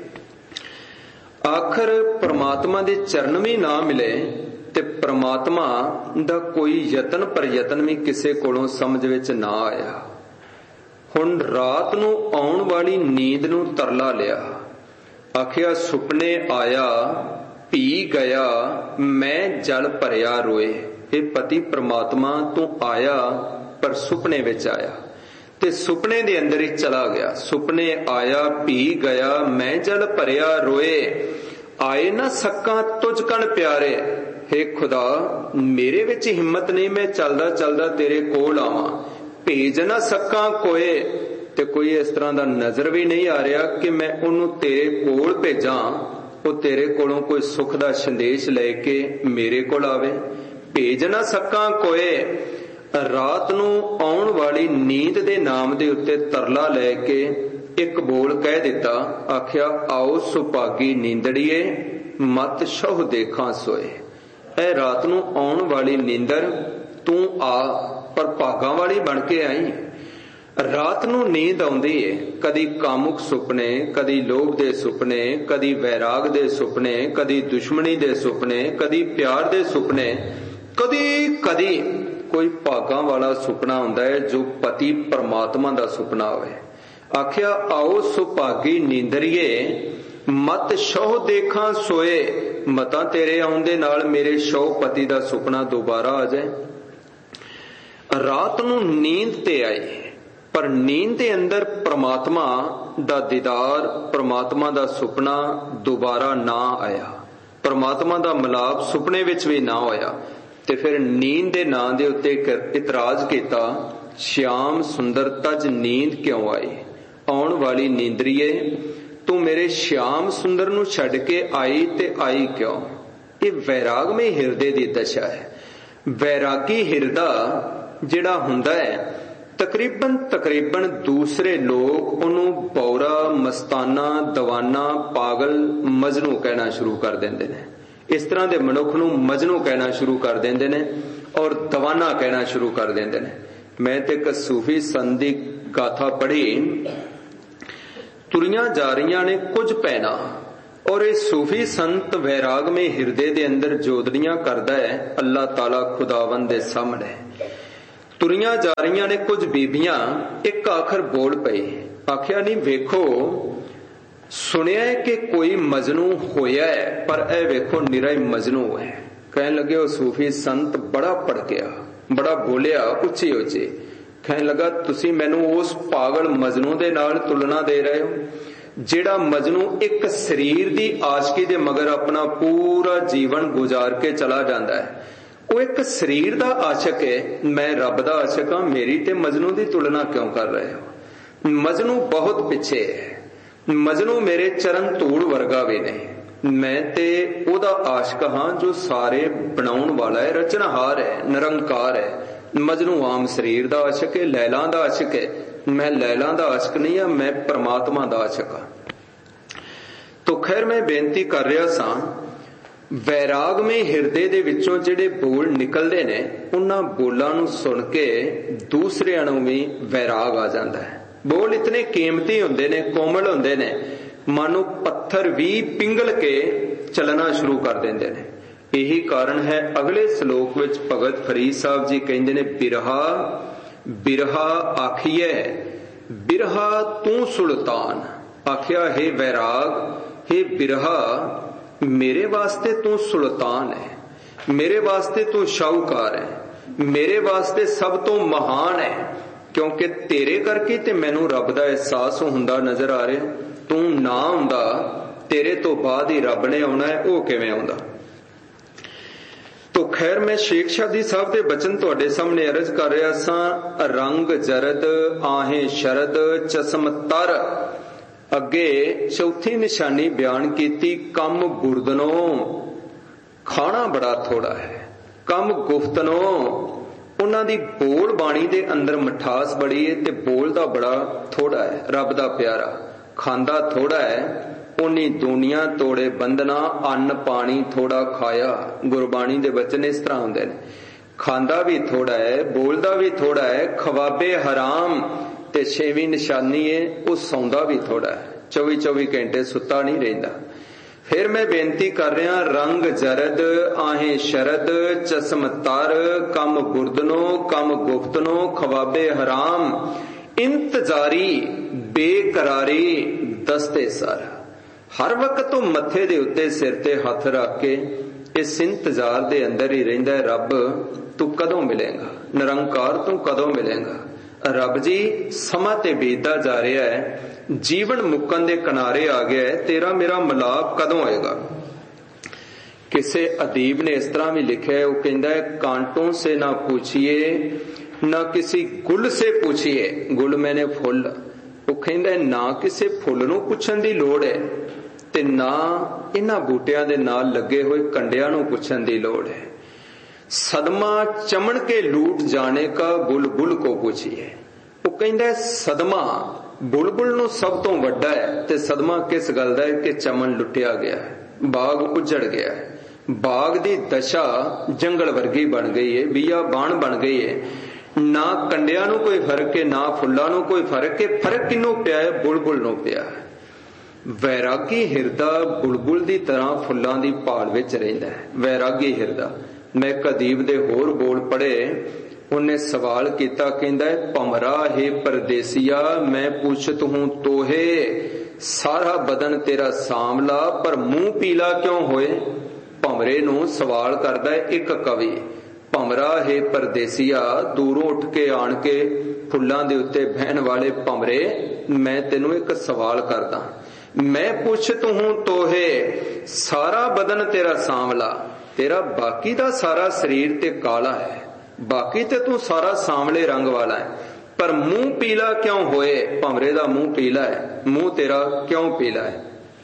ਆਖਰ ਪਰਮਾਤਮਾ ਦੇ ਚਰਨ ਵੀ ਨਾ ਮਿਲੇ ਤੇ ਪਰਮਾਤਮਾ ਦਾ ਕੋਈ ਯਤਨ ਪ੍ਰਯਤਨ ਵੀ ਕਿਸੇ ਕੋਲੋਂ ਸਮਝ ਵਿੱਚ ਨਾ ਆਇਆ। ਹੁਣ ਰਾਤ ਨੂੰ ਆਉਣ ਵਾਲੀ ਨੀਂਦ ਨੂੰ ਤਰਲਾ ਲਿਆ। ਆਖਿਆ, ਸੁਪਨੇ ਆਇਆ ਭੀ ਗਿਆ ਮੈਂ ਜਲ ਭਰਿਆ ਰੋਏ। ਇਹ ਪਤੀ ਪ੍ਰਮਾਤਮਾ ਤੂੰ ਆਇਆ, ਪਰ ਸੁਪਨੇ ਵਿੱਚ ਆਇਆ ਤੇ ਸੁਪਨੇ ਦੇ ਅੰਦਰ ਹੀ ਚਲਾ ਗਿਆ। ਸੁਪਨੇ ਆਇਆ ਭੀ ਗਿਆ ਮੈਂ ਜਲ ਭਰਿਆ ਰੋਏ। ਆਏ ਨਾ ਸੱਕਾਂ ਤੁਝ ਕਣ ਪਿਆਰੇ। ਹੇ ਖੁਦਾ, ਮੇਰੇ ਵਿੱਚ ਹਿੰਮਤ ਨਹੀਂ, ਮੈਂ ਚੱਲਦਾ ਚੱਲਦਾ ਤੇਰੇ ਕੋਲ ਆਵਾਂ। ਭੇਜ ਨਾ ਸਕਾਂ ਕੋਏ, ਤੇ ਕੋਈ ਇਸ ਤਰ੍ਹਾਂ ਦਾ ਨਜ਼ਰ ਵੀ ਨਹੀਂ ਆ ਰਿਹਾ ਕਿ ਮੈਂ ਉਹਨੂੰ ਤੇਰੇ ਕੋਲ ਭੇਜਾਂ, ਉਹ ਤੇਰੇ ਕੋਲੋਂ ਕੋਈ ਸੁੱਖ ਦਾ ਸੰਦੇਸ਼ ਲੈ ਕੇ ਮੇਰੇ ਕੋਲ ਆਵੇ। ਭੇਜ ਨਾ ਸਕਾਂ ਕੋਏ। ਰਾਤ ਨੂੰ ਆਉਣ ਵਾਲੀ ਨੀਂਦ ਦੇ ਨਾਮ ਦੇ ਉੱਤੇ ਤਰਲਾ ਲੈ ਕੇ ਇੱਕ ਬੋਲ ਕਹਿ ਦਿੱਤਾ। ਆਖਿਆ, ਆਓ ਸੁਭਾਗੀ ਨੀਂਦੜੀਏ ਮਤ ਸ਼ਹੁ ਦੇਖਾਂ ਸੋਏ। ਇਹ ਰਾਤ ਨੂੰ ਆਉਣ ਵਾਲੀ ਨੀਂਦਰ ਤੂੰ ਆ, ਪਰ ਭਾਗਾਂ ਵਾਲੀ ਬਣ ਕੇ ਆਈ। ਰਾਤ ਨੂੰ ਨੀਂਦ ਆਉਂਦੀ ਏ, ਕਦੀ ਕਾਮੁਕ ਸੁਪਨੇ, ਕਦੀ ਲੋਭ ਦੇ ਸੁਪਨੇ, ਕਦੀ ਵੈਰਾਗ ਦੇ ਸੁਪਨੇ, ਕਦੀ ਦੁਸ਼ਮਣੀ ਦੇ ਸੁਪਨੇ, ਕਦੀ ਪਿਆਰ ਦੇ ਸੁਪਨੇ, ਕਦੀ ਕਦੀ ਕੋਈ ਭਾਗਾਂ ਵਾਲਾ ਸੁਪਨਾ ਹੁੰਦਾ ਹੈ ਜੋ ਪਤੀ ਪਰਮਾਤਮਾ ਦਾ ਸੁਪਨਾ ਹੋਵੇ। ਆਖਿਆ, ਆਓ ਸੁਭਾਗੀ ਨੀਂਦਰੀਏ ਮਤ ਸ਼ਹੁ ਦੇਖਾਂ ਸੋਏ। ਮਤਾਂ ਤੇਰੇ ਆਉਣ ਦੇ ਨਾਲ ਮੇਰੇ ਸ਼ਹੁ ਪਤੀ ਦਾ ਸੁਪਨਾ ਦੁਬਾਰਾ ਆ ਜਾਏ। ਰਾਤ ਨੂੰ ਨੀਂਦ ਤੇ ਆਈ, ਪਰ ਨੀਂਦ ਦੇ ਅੰਦਰ ਪ੍ਰਮਾਤਮਾ ਦਾ ਦੀਦਾਰ, ਪ੍ਰਮਾਤਮਾ ਦਾ ਸੁਪਨਾ ਦੁਬਾਰਾ ਨਾ ਆਇਆ। ਪ੍ਰਮਾਤਮਾ ਦਾ ਮਿਲਾਪ ਸੁਪਨੇ ਵਿੱਚ ਵੀ ਨਾ ਹੋਇਆ। ਤੇ ਫਿਰ ਨੀਂਦ ਦੇ ਨਾਂ ਦੇ ਉੱਤੇ ਇਤਰਾਜ਼ ਕੀਤਾ, ਸ਼ਿਆਮ ਸੁੰਦਰ ਤਜ ਨੀਂਦ ਕਿਉਂ ਆਈ। ਆਉਣ ਵਾਲੀ ਨੀਂਦਰੀਏ, ਤੂੰ ਮੇਰੇ ਸ਼ਿਆਮ ਸੁੰਦਰ ਨੂੰ ਛੱਡ ਕੇ ਆਈ ਤੇ ਆਈ ਕਿਉਂ। ਇਹ ਵੈਰਾਗਮਈ ਹਿਰਦੇ ਦੀ ਦਸ਼ਾ ਹੈ। ਵੈਰਾਗੀ ਹਿਰਦਾ ਜਿਹੜਾ ਹੁੰਦਾ ਹੈ, ਤਕਰੀਬਨ ਦੂਸਰੇ ਲੋਕ ਉਹਨੂੰ ਬੌਰਾ, ਮਸਤਾਨਾ, ਦੀਵਾਨਾ, ਪਾਗਲ, ਮਜਨੂ ਕਹਿਣਾ ਸ਼ੁਰੂ ਕਰ ਦਿੰਦੇ ਨੇ। ਇਸ ਤਰ੍ਹਾਂ ਦੇ ਮਨੁੱਖ ਨੂੰ ਮਜਨੂ ਕਹਿਣਾ ਸ਼ੁਰੂ ਕਰ ਦਿੰਦੇ ਨੇ ਔਰ ਦੀਵਾਨਾ ਕਹਿਣਾ ਸ਼ੁਰੂ ਕਰ ਦਿੰਦੇ ਨੇ। ਮੈਂ ਤੇ ਇੱਕ ਸੂਫੀ ਸੰਤ ਦੀ ਗਾਥਾ ਪੜ੍ਹੀ। ਤੁਰੀਆਂ ਜਾ ਰਹੀਆਂ ਨੇ ਕੁਝ ਪੈਣਾ, ਔਰ ਇਹ ਸੂਫੀ ਸੰਤ ਵੈਰਾਗਮਈ ਹਿਰਦੇ ਦੇ ਅੰਦਰ ਜੋਦੜੀਆਂ ਕਰਦਾ ਹੈ ਅੱਲਾਹ ਤਾਲਾ ਖੁਦਾਵੰਦ ਦੇ ਸਾਹਮਣੇ। ਤੁਰੀਆਂ ਜਾ ਰਹੀਆਂ ਨੇ ਕੁਝ ਬੀਬੀਆਂ, ਇੱਕ ਆਖਰ ਬੋਲ ਪਈ, ਆਖਿਆ ਨਹੀਂ ਵੇਖੋ ਸੁਣਿਆ ਕਿ ਕੋਈ ਮਜਨੂ ਹੋਇਆ ਹੈ, ਪਰ ਇਹ ਵੇਖੋ ਨਿਰਾ ਹੀ ਮਜਨੂ ਹੈ। ਕਹਿਣ ਲੱਗੇ ਉਹ ਸੂਫੀ ਸੰਤ ਬੜਾ ਭੜਕਿਆ, ਬੜਾ ਬੋਲਿਆ ਉੱਚੀ ਉੱਚੀ, ਕਹਿਣ ਲੱਗਾ ਤੁਸੀਂ ਮੈਨੂੰ ਉਸ ਪਾਗਲ ਮਜਨੂ ਦੇ ਨਾਲ ਤੁਲਨਾ ਦੇ ਰਹੇ ਹੋ ਜਿਹੜਾ ਮਜਨੂ ਇੱਕ ਸਰੀਰ ਦੀ ਆਸ਼ਕੀ ਦੇ ਮਗਰ ਆਪਣਾ ਪੂਰਾ ਜੀਵਨ ਗੁਜ਼ਾਰ ਕੇ ਚਲਾ ਜਾਂਦਾ ਹੈ। ਉਹ ਇੱਕ ਸਰੀਰ ਦਾ ਆਸ਼ਕ ਹੈ, ਮੈਂ ਰੱਬ ਦਾ ਆਸ਼ਕ ਹਾਂ, ਮੇਰੀ ਤੇ ਮਜਨੂ ਦੀ ਤੁਲਨਾ ਕਿਉਂ ਕਰ ਰਹੇ ਹੋ? ਮਜਨੂ ਬਹੁਤ ਪਿੱਛੇ ਹੈ, ਮਜਨੂ ਮੇਰੇ ਚਰਨ ਧੂੜ ਵਰਗਾ ਵੀ ਨਹੀਂ, ਮੈਂ ਤੇ ਉਹਦਾ ਆਸ਼ਕ ਹਾਂ ਜੋ ਸਾਰੇ ਬਣਾਉਣ ਵਾਲਾ ਹੈ, ਰਚਨਹਾਰ ਹੈ, ਨਿਰੰਕਾਰ ਹੈ। ਮਜਨੂ ਆਮ ਸਰੀਰ ਦਾ ਆਸ਼ਕ ਹੈ, ਲੈਲਾ ਦਾ ਆਸ਼ਕ ਹੈ, ਮੈਂ ਲੈਲਾ ਦਾ ਆਸ਼ਕ ਨਹੀਂ ਹਾਂ, ਮੈਂ ਪ੍ਰਮਾਤਮਾ ਦਾ ਆਸ਼ਕ ਹਾਂ। ਤੋ ਖੈਰ ਮੈਂ ਬੇਨਤੀ ਕਰ ਰਿਹਾ ਸਾਂ, ਵੈਰਾਗਮਈ ਹਿਰਦੇ ਦੇ ਵਿੱਚੋਂ ਜਿਹੜੇ ਬੋਲ ਨਿਕਲਦੇ ਨੇ ਉਹਨਾਂ ਬੋਲਾਂ ਨੂੰ ਸੁਣ ਕੇ ਦੂਸਰਿਆਂ ਨੂੰ ਵੀ ਵੈਰਾਗ ਆ ਜਾਂਦਾ ਹੈ। ਬੋਲ ਇਤਨੇ ਕੀਮਤੀ ਹੁੰਦੇ ਨੇ, ਕੋਮਲ ਹੁੰਦੇ ਨੇ, ਮਾਨੋ ਪੱਥਰ ਵੀ ਪਿੰਗਲ ਕੇ ਚੱਲਣਾ ਸ਼ੁਰੂ ਕਰ ਦਿੰਦੇ ਨੇ। ਇਹੀ ਕਾਰਨ ਹੈ ਅਗਲੇ ਸ਼ਲੋਕ ਵਿੱਚ ਭਗਤ ਫਰੀਦ ਸਾਹਿਬ ਜੀ ਕਹਿੰਦੇ ਨੇ, ਬਿਰਹਾ ਬਿਰਹਾ ਆਖੀਐ ਬਿਰਹਾ ਤੂੰ ਸੁਲਤਾਨ। ਆਖਿਆ ਹੈ ਵੈਰਾਗ, हे ਬਿਰਹਾ ਮੇਰੇ ਵਾਸਤੇ ਤੂੰ ਸੁਲਤਾਨ ਹੈ, ਮੇਰੇ ਵਾਸਤੇ ਤੂੰ ਸ਼ਾਹੂਕਾਰ ਹੈ, ਮੇਰੇ ਵਾਸਤੇ ਸਭ ਤੋਂ ਮਹਾਨ ਹੈ, ਕਿਉਂਕਿ ਤੇਰੇ ਕਰਕੇ ਤੇ ਮੈਨੂੰ ਰੱਬ ਦਾ ਅਹਿਸਾਸ ਹੁੰਦਾ ਨਜ਼ਰ ਆ ਰਿਹਾ। ਤੂੰ ਨਾ ਹੁੰਦਾ, ਤੇਰੇ ਤੋਂ ਬਾਅਦ ਹੀ ਰੱਬ ਨੇ ਆਉਣਾ ਹੈ, ਉਹ ਕਿਵੇਂ ਆਉਂਦਾ? ਤੋ ਖੈਰ ਮੈਂ ਸ਼ੇਖ ਸ਼ਾਦੀ ਸਾਹਿਬ ਦੇ ਬਚਨ ਤੁਹਾਡੇ ਸਾਹਮਣੇ ਅਰਜ਼ ਕਰ ਰਿਹਾ ਸਾਂ। ਰੰਗ ਜਰਦ ਆਹੇ ਸ਼ਰਦ ਚਸ਼ਮ ਤਰ। ਅੱਗੇ ਚੌਥੀ ਨਿਸ਼ਾਨੀ ਬਿਆਨ ਕੀਤੀ, ਕੰਮ ਗੁਰਦਨੋਂ ਖਾਣਾ ਬੜਾ ਥੋੜਾ ਹੈ, ਕੰਮ ਗੁਫਤਨੋਂ ਉਹਨਾਂ ਦੀ ਬੋਲ ਬਾਣੀ ਦੇ ਅੰਦਰ ਮਿਠਾਸ ਬੜੀ ਹੈ ਤੇ ਬੋਲਦਾ ਬੜਾ ਥੋੜਾ ਹੈ। ਰੱਬ ਦਾ ਪਿਆਰਾ ਖਾਂਦਾ ਥੋੜਾ ਹੈ, ਉਨੀ ਦੁਨੀਆ ਤੋੜੇ ਬੰਧਨਾ, ਅੰਨ ਪਾਣੀ ਥੋੜਾ ਖਾਇਆ। ਗੁਰਬਾਣੀ ਦੇ ਬਚਨ ਇਸ ਤਰ੍ਹਾਂ ਹੁੰਦੇ ਨੇ, ਖਾਂਦਾ ਵੀ ਥੋੜਾ ਹੈ, ਬੋਲਦਾ ਵੀ ਥੋੜਾ ਹੈ, ਖਵਾਬੇ ਹਰਾਮ। ਤੇ ਛੇਵੀਂ ਨਿਸ਼ਾਨੀ ਹੈ ਉਹ ਸੌਂਦਾ ਵੀ ਥੋੜਾ ਹੈ, 24 ਘੰਟੇ ਸੁੱਤਾ ਨਹੀਂ ਰਹਿੰਦਾ। ਫਿਰ ਮੈਂ ਬੇਨਤੀ ਕਰ ਰਿਹਾ, ਰੰਗ ਜਰਦ ਆਹੇ ਸ਼ਰਦ ਚਸ਼ਮ ਤਰ, ਕੰਮ ਗੁਰਦਨੋਂ ਕੰਮ ਗੁਫਤਨੋਂ ਖਵਾਬੇ ਹਰਾਮ, ਇੰਤਜ਼ਾਰੀ ਬੇਕਰਾਰੀ ਦਸਤੇ ਸਰ। ਹਰ ਵਕਤ ਉਹ ਮੱਥੇ ਦੇ ਉੱਤੇ ਸਿਰ ਤੇ ਹੱਥ ਰੱਖ ਕੇ ਇਸ ਇੰਤਜ਼ਾਰ ਦੇ ਅੰਦਰ ਹੀ ਰਹਿੰਦਾ, ਰੱਬ ਤੂੰ ਕਦੋਂ ਮਿਲੇਗਾ, ਨਿਰੰਕਾਰ ਤੂੰ ਕਦੋਂ ਮਿਲੇਗਾ। ਰੱਬ ਜੀ ਸਮਾਂ ਤੇ ਬੀਤਦਾ ਜਾ ਰਿਹਾ ਹੈ, ਜੀਵਨ ਮੁੱਕਣ ਦੇ ਕਿਨਾਰੇ ਆ ਗਿਆ ਹੈ, ਤੇਰਾ ਮੇਰਾ ਮਿਲਾਪ ਕਦੋਂ ਹੋਏਗਾ? ਕਿਸੇ ਅਦੀਬ ਨੇ ਇਸ ਤਰ੍ਹਾਂ ਵੀ ਲਿਖਿਆ, ਉਹ ਕਹਿੰਦਾ ਹੈ, ਕਾਂਟੋਂ ਸੇ ਨਾ ਪੁੱਛੀਏ ਨਾ ਕਿਸੇ ਗੁਲ ਸੇ ਪੁੱਛੀਏ। ਗੁਲ ਮੈਨੇ ਫੁੱਲ। ਉਹ ਕਹਿੰਦਾ ਨਾ ਕਿਸੇ ਫੁੱਲ ਨੂੰ ਪੁੱਛਣ ਦੀ ਲੋੜ ਹੈ ਤੇ ਨਾ ਇਹਨਾਂ ਬੂਟਿਆਂ ਦੇ ਨਾਲ ਲੱਗੇ ਹੋਏ ਕੰਡਿਆਂ ਨੂੰ ਪੁੱਛਣ ਦੀ ਲੋੜ ਹੈ। ਸਦਮਾ ਚਮਣ ਕੇ ਲੂਟ ਜਾਣੇ ਕਾ ਬੁਲਬੁਲ ਕੋ ਪੁੱਛੀਏ। ਉਹ ਕਹਿੰਦਾ ਸਦਮਾ ਬੁਲਬੁਲ ਨੂੰ ਸਭ ਤੋਂ ਵੱਡਾ ਹੈ, ਤੇ ਸਦਮਾ ਕਿਸ ਗੱਲ ਦਾ ਹੈ ਕਿ ਚਮਨ ਲੁੱਟਿਆ ਗਿਆ ਹੈ, ਬਾਗ ਉਜੜ ਗਿਆ ਹੈ, ਬਾਗ ਦੀ ਦਸ਼ਾ ਜੰਗਲ ਵਰਗੀ ਬਣ ਗਈ ਹੈ, ਬੀਆਬਾਨ ਬਣ ਗਈ ਹੈ। ਨਾ ਕੰਡਿਆਂ ਨੂੰ ਕੋਈ ਫਰਕ ਹੈ, ਨਾ ਫੁੱਲਾਂ ਨੂੰ ਕੋਈ ਫਰਕ ਹੈ। ਫਰਕ ਕਿਹਨੂੰ ਪਿਆ ਹੈ? ਬੁਲਬੁਲ ਨੂੰ ਪਿਆ ਹੈ। ਵੈਰਾਗੀ ਹਿਰਦਾ ਬੁਲਬੁਲ ਦੀ ਤਰ੍ਹਾਂ ਫੁੱਲਾਂ ਦੀ ਭਾਲ ਵਿੱਚ ਰਹਿੰਦਾ ਹੈ। ਵੈਰਾਗੀ ਹਿਰਦਾ। ਮੈਂ ਕਦੀਬ ਦੇ ਹੋਰ ਬੋਲ ਪੜ੍ਹੇ, ਉਹਨੇ ਸਵਾਲ ਕੀਤਾ, ਕਹਿੰਦਾ ਹੈ, ਭਮਰਾ ਹੈ ਪਰਦੇਸੀਆ ਮੈਂ ਪੁੱਛਤ ਹੂੰ ਤੋਹੇ, ਸਾਰਾ ਬਦਨ ਤੇਰਾ ਸਾਂਵਲਾ ਪਰ ਮੂੰਹ ਪੀਲਾ ਕਿਉਂ ਹੋਏ। ਭਮਰੇ ਨੂੰ ਸਵਾਲ ਕਰਦਾ ਹੈ ਇੱਕ ਕਵੀ। ਭਮਰਾ ਹੈ ਪਰਦੇਸੀਆ, ਦੂਰੋਂ ਉੱਠ ਕੇ ਆਣ ਕੇ ਫੁੱਲਾਂ ਦੇ ਉੱਤੇ ਬਹਿਣ ਵਾਲੇ ਭਮਰੇ, ਮੈਂ ਤੈਨੂੰ ਇੱਕ ਸਵਾਲ ਕਰਦਾ। ਮੈਂ ਪੁੱਛਤ ਹੂੰ ਤੋਹੇ, ਸਾਰਾ ਬਦਨ ਤੇਰਾ ਸਾਂਵਲਾ, ਤੇਰਾ ਬਾਕੀ ਦਾ ਸਾਰਾ ਸਰੀਰ ਤੇ ਕਾਲਾ ਹੈ, ਬਾਕੀ ਤੇ ਤੂੰ ਸਾਰਾ ਸਾਂਵਲੇ ਰੰਗ ਵਾਲਾ ਹੈ, ਪਰ ਮੂੰਹ ਪੀਲਾ ਕਿਉਂ ਹੋਏ। ਭਮਰੇ ਦਾ ਮੂੰਹ ਪੀਲਾ ਹੈ, ਮੂੰਹ ਤੇਰਾ ਕਿਉਂ ਪੀਲਾ ਹੈ।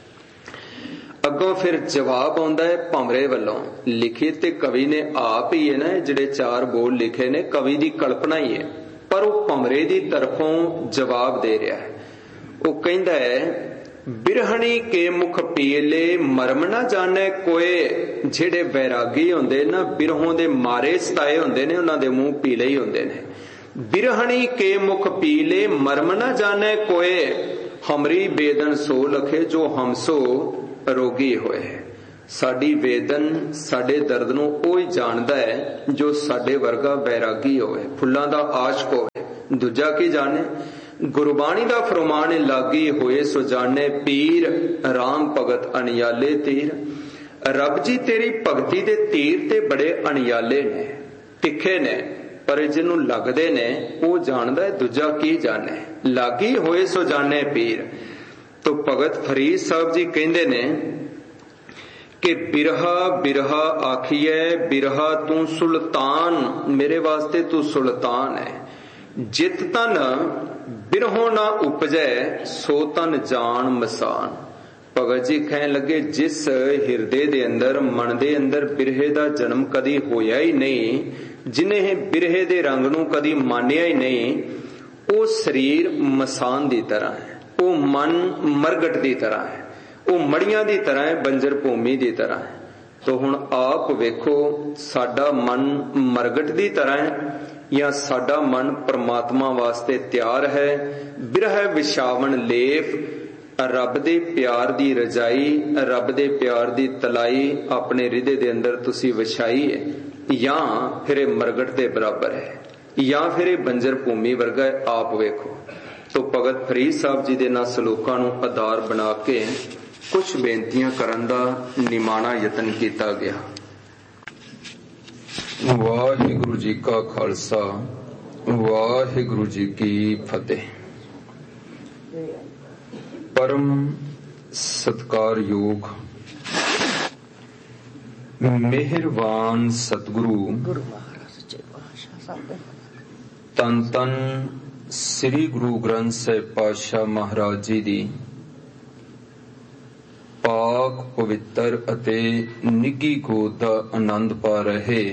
ਅੱਗੋਂ ਫਿਰ ਜਵਾਬ ਆਉਂਦਾ ਹੈ ਭਮਰੇ ਵੱਲੋਂ। ਲਿਖੇ ਤੇ ਕਵੀ ਨੇ ਆਪ ਹੀ ਹੈ ਨਾ, ਜਿਹੜੇ ਚਾਰ ਬੋਲ ਲਿਖੇ ਨੇ ਕਵੀ ਦੀ ਕਲਪਨਾ ਹੀ ਹੈ, ਪਰ ਉਹ ਭਮਰੇ ਦੀ ਤਰਫੋਂ ਜਵਾਬ ਦੇ ਰਿਹਾ ਹੈ। ਉਹ ਕਹਿੰਦਾ ਹੈ, ਬਿਰਹਣੀ ਕੇ ਮੁਖ ਪੀਲੇ ਮਰਮ ਨਾ ਜਾਣੇ ਕੋਏ। ਜਿਹੜੇ ਵੈਰਾਗੀ ਹੁੰਦੇ ਨਾ, ਬਿਰਹੋਂ ਦੇ ਮਾਰੇ ਸਤਾਏ ਹੁੰਦੇ ਨੇ, ਉਹਨਾਂ ਦੇ ਮੂੰਹ ਪੀਲੇ ਹੀ ਹੁੰਦੇ ਨੇ। ਬਿਰਹਣੀ ਕੇ ਮੁਖ ਪੀਲੇ ਮਰਮ ਨਾ ਜਾਣੇ ਕੋਏ, ਹਮਰੀ ਬੇਦਨ ਸੋ ਲਖੇ ਜੋ ਹਮਸੋ ਰੋਗੀ ਹੋਏ। ਸਾਡੀ ਵੇਦਨ, ਸਾਡੇ ਦਰਦ ਨੂੰ ਉਹ ਹੀ ਜਾਣਦਾ ਹੈ ਜੋ ਸਾਡੇ ਵਰਗਾ ਬੈਰਾਗੀ ਹੋਵੇ, ਫੁੱਲਾਂ ਦਾ ਆਸ਼ਕ ਹੋਵੇ। ਦੂਜਾ ਕੀ ਜਾਣੇ? ਗੁਰਬਾਣੀ ਦਾ ਫਰਮਾਨ ਲਾਗੀ ਹੋਏ ਸੋ ਜਾਣੇ ਪੀਰ, ਰਾਮ ਭਗਤ ਅਣਿਆਲੇ ਤੀਰ। ਰੱਬ ਜੀ ਤੇਰੀ ਭਗਤੀ ਦੇ ਤੀਰ ਤੇ ਬੜੇ ਅਣਿਆਲੇ ਨੇ, ਤਿੱਖੇ ਨੇ, ਪਰ ਜਿਹਨੂੰ ਲੱਗਦੇ ਨੇ ਉਹ ਜਾਣਦਾ ਹੈ। ਦੂਜਾ ਕੀ ਜਾਣੇ? ਲਾਗੀ ਹੋਏ ਸੋ ਜਾਣੇ ਪੀਰ। ਤੋ ਭਗਤ ਫਰੀਦ ਸਾਹਿਬ ਜੀ ਕਹਿੰਦੇ ਨੇ ਕਿ ਬਿਰਹਾ ਬਿਰਹਾ ਆਖੀਐ, ਬਿਰਹਾ ਤੂੰ ਸੁਲਤਾਨ, ਮੇਰੇ ਵਾਸਤੇ ਤੂੰ ਸੁਲਤਾਨ ਹੈ। ਜਿਤ ਤਨ ਬਿਰਹੋਂ ਨਾ ਉਪਜੈ, ਸੋ ਤਨ ਜਾਣ ਮਸਾਨ। ਭਗਤ ਜੀ ਕਹਿਣ ਲੱਗੇ ਜਿਸ ਹਿਰਦੇ ਦੇ ਅੰਦਰ, ਮਨ ਦੇ ਅੰਦਰ ਬਿਰਹੇ ਦਾ ਜਨਮ ਕਦੀ ਹੋਇਆ ਹੀ ਨਹੀਂ, ਜਿਨੇ ਬਿਰਹੇ ਦੇ ਰੰਗ ਨੂੰ ਕਦੀ ਮਾਨਿਆ ਹੀ ਨਹੀਂ, ਉਹ ਸਰੀਰ ਮਸਾਨ ਦੀ ਤਰ੍ਹਾਂ ਹੈ, ਉਹ ਮਨ ਮਰਗਟ ਦੀ ਤਰ੍ਹਾਂ ਹੈ, ਉਹ ਮੜੀਆਂ ਦੀ ਤਰ੍ਹਾਂ ਹੈ, ਬੰਜਰ ਭੂਮੀ ਦੀ ਤਰ੍ਹਾਂ ਹੈ। ਤੋ ਹੁਣ ਆਪ ਵੇਖੋ ਸਾਡਾ ਮਨ ਮਰਗਟ ਦੀ ਤਰ੍ਹਾਂ ਹੈ ਜਾਂ ਸਾਡਾ ਮਨ ਪ੍ਰਮਾਤਮਾ ਵਾਸਤੇ ਤਿਆਰ ਹੈ। ਬਿਰਹ ਵਿਛਾਵਣ ਲੇਫ, ਰੱਬ ਦੇ ਪਿਆਰ ਦੀ ਰਜਾਈ, ਰੱਬ ਦੇ ਪਿਆਰ ਦੀ ਤਲਾਈ ਆਪਣੇ ਹਿਰਦੇ ਦੇ ਅੰਦਰ ਤੁਸੀਂ ਵਿਛਾਈ ਹੈ, ਜਾਂ ਫਿਰ ਇਹ ਮਰਗਟ ਦੇ ਬਰਾਬਰ ਹੈ, ਜਾਂ ਫਿਰ ਇਹ ਬੰਜਰ ਭੂਮੀ ਵਰਗਾ ਹੈ। ਆਪ ਵੇਖੋ। ਤੋ ਭਗਤ ਫਰੀਦ ਸਾਹਿਬ ਜੀ ਦੇ ਨਾਲ ਸਲੋਕਾਂ ਨੂੰ ਆਧਾਰ ਬਣਾ ਕੇ ਕੁਝ ਬੇਨਤੀਆਂ ਕਰਨ ਦਾ ਨਿਮਾਣਾ ਯਤਨ ਕੀਤਾ ਗਿਆ। ਵਾਹਿਗੁਰੂ ਜੀ ਕਾ ਖਾਲਸਾ, ਵਾਹਿਗੁਰੂ ਜੀ ਕੀ ਫਤਿਹ। ਪਰਮ ਸਤਿਕਾਰਯੋਗ ਮਿਹਰਬਾਨ ਸਤਿਗੁਰੂ ਧੰਨ ਧੰਨ ਸ੍ਰੀ ਗੁਰੂ ਗ੍ਰੰਥ ਸਾਹਿਬ ਪਾਤਸ਼ਾਹ ਮਹਾਰਾਜ ਜੀ ਦੀ ਪਾਕ ਪਵਿੱਤਰ ਅਤੇ ਨਿੱਘੀ ਗੋਦ ਦਾ ਆਨੰਦ ਪਾ ਰਹੇ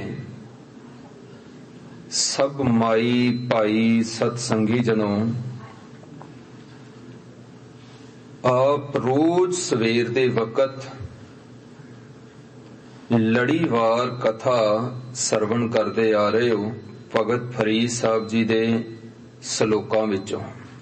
ਸਭ ਮਾਈ ਭਾਈ ਸਤਸੰਗੀ ਜਨੋ, ਆਪ ਰੋਜ਼ ਸਵੇਰ ਦੇ ਵਕਤ ਲੜੀਵਾਰ ਕਥਾ ਸਰਵਣ ਕਰਦੇ ਆ ਰਹੇ ਹੋ ਭਗਤ ਫਰੀਦ ਸਾਹਿਬ ਜੀ ਦੇ ਸਲੋਕਾਂ ਵਿੱਚੋਂ।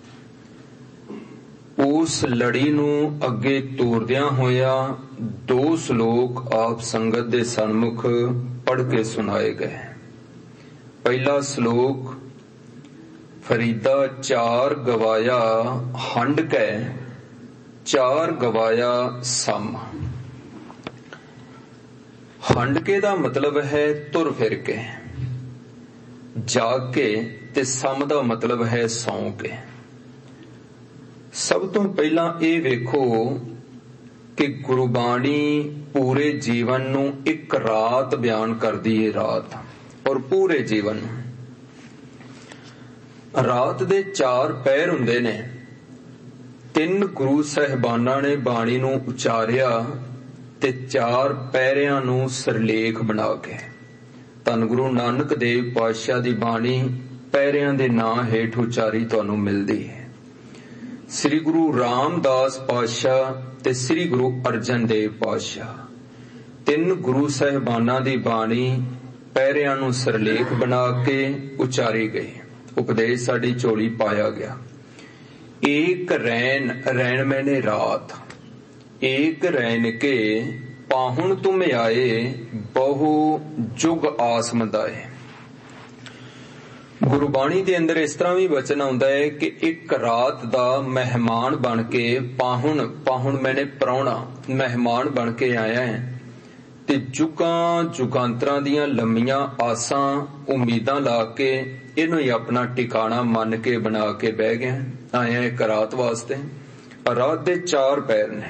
ਉਸ ਲੜੀ ਨੂੰ ਅੱਗੇ ਤੋਰਦਿਆਂ ਹੋਇਆ ਦੋ ਸਲੋਕ ਆਪ ਸੰਗਤ ਦੇ ਸਨਮੁਖ ਪੜ੍ਹ ਕੇ ਸੁਣਾਏ ਗਏ। ਪਹਿਲਾ ਸ਼ਲੋਕ, ਫਰੀਦਾ ਚਾਰ ਗਵਾਇਆ ਹੰਡ ਕੈ, ਚਾਰ ਗਵਾਇਆ ਸਮ। ਹੰਡ ਕੇ ਦਾ ਮਤਲਬ ਹੈ ਤੁਰ ਫਿਰ ਕੇ, ਜਾਗ ਕੇ, ਤੇ ਸਮ ਦਾ ਮਤਲਬ ਹੈ ਸੌਂ ਕੇ। ਸਭ ਤੋਂ ਪਹਿਲਾਂ ਇਹ ਵੇਖੋ ਕਿ ਗੁਰਬਾਣੀ ਪੂਰੇ ਜੀਵਨ ਨੂੰ ਇੱਕ ਰਾਤ ਬਿਆਨ ਕਰਦੀ ਹੈ, ਰਾਤ ਔਰ ਪੂਰੇ ਜੀਵਨ। ਰਾਤ ਦੇ 4 ਪਹਿਰ ਹੁੰਦੇ ਨੇ। 3 ਗੁਰੂ ਸਾਹਿਬਾਨਾਂ ਨੇ ਬਾਣੀ ਨੂੰ ਉਚਾਰਿਆ ਤੇ 4 ਪਹਿਰਿਆਂ ਨੂੰ ਸਿਰਲੇਖ ਬਣਾ ਕੇ। ਧੰਨ ਗੁਰੂ ਨਾਨਕ ਦੇਵ ਪਾਤਸ਼ਾਹ ਦੀ ਬਾਣੀ ਪਹਿਰਿਆਂ ਦੇ ਨਾਂ ਹੇਠ ਉਚਾਰੀ ਤੁਹਾਨੂੰ ਮਿਲਦੀ ਹੈ। ਸ੍ਰੀ ਗੁਰੂ ਰਾਮਦਾਸ ਪਾਤਸ਼ਾਹ ਤੇ ਸ੍ਰੀ ਗੁਰੂ ਅਰਜਨ ਦੇਵ ਪਾਤਸ਼ਾਹ, 3 ਗੁਰੂ ਸਾਹਿਬਾਨਾਂ ਦੀ ਬਾਣੀ ਪਹਿਰਿਆਂ ਨੂੰ ਸਿਰਲੇਖ ਬਣਾ ਕੇ ਉਚਾਰੀ ਗਈ। ਉਪਦੇਸ਼ ਸਾਡੀ ਝੋਲੀ ਪਾਇਆ ਗਿਆ। ਏਕ ਰੈਣ, ਰੈਣ ਮੈਨੇ ਰਾਤ, ਏਕ ਰੈਣ ਕੇ ਪਾਹੁਣ ਤੁਮ ਆਏ, ਬਹੁ ਜੁਗ ਆਸ ਮੰਦਾਏ। ਗੁਰਬਾਣੀ ਦੇ ਅੰਦਰ ਇਸ ਤਰ੍ਹਾਂ ਵੀ ਵਚਨ ਆਉਂਦਾ ਹੈ ਕਿ ਇੱਕ ਰਾਤ ਦਾ ਮਹਿਮਾਨ ਬਣ ਕੇ, ਪਾਹੁਣ, ਪਾਹੁਣ ਮੈਨੇ ਪ੍ਰਾਹੁਣਾ, ਮਹਿਮਾਨ ਬਣ ਕੇ ਆਇਆ ਹੈ, ਤੇ ਜੁਗਾਂ ਜੁਗਾਂਤਰਾਂ ਦੀਆਂ ਲੰਮੀਆਂ ਆਸਾਂ ਉਮੀਦਾਂ ਲਾ ਕੇ ਇਹਨੂੰ ਹੀ ਆਪਣਾ ਟਿਕਾਣਾ ਮੰਨ ਕੇ ਬਣਾ ਕੇ ਬਹਿ ਗਿਆ, ਆਇਆ ਇੱਕ ਰਾਤ ਵਾਸਤੇ। ਰਾਤ ਦੇ 4 ਪਹਿਰ ਨੇ।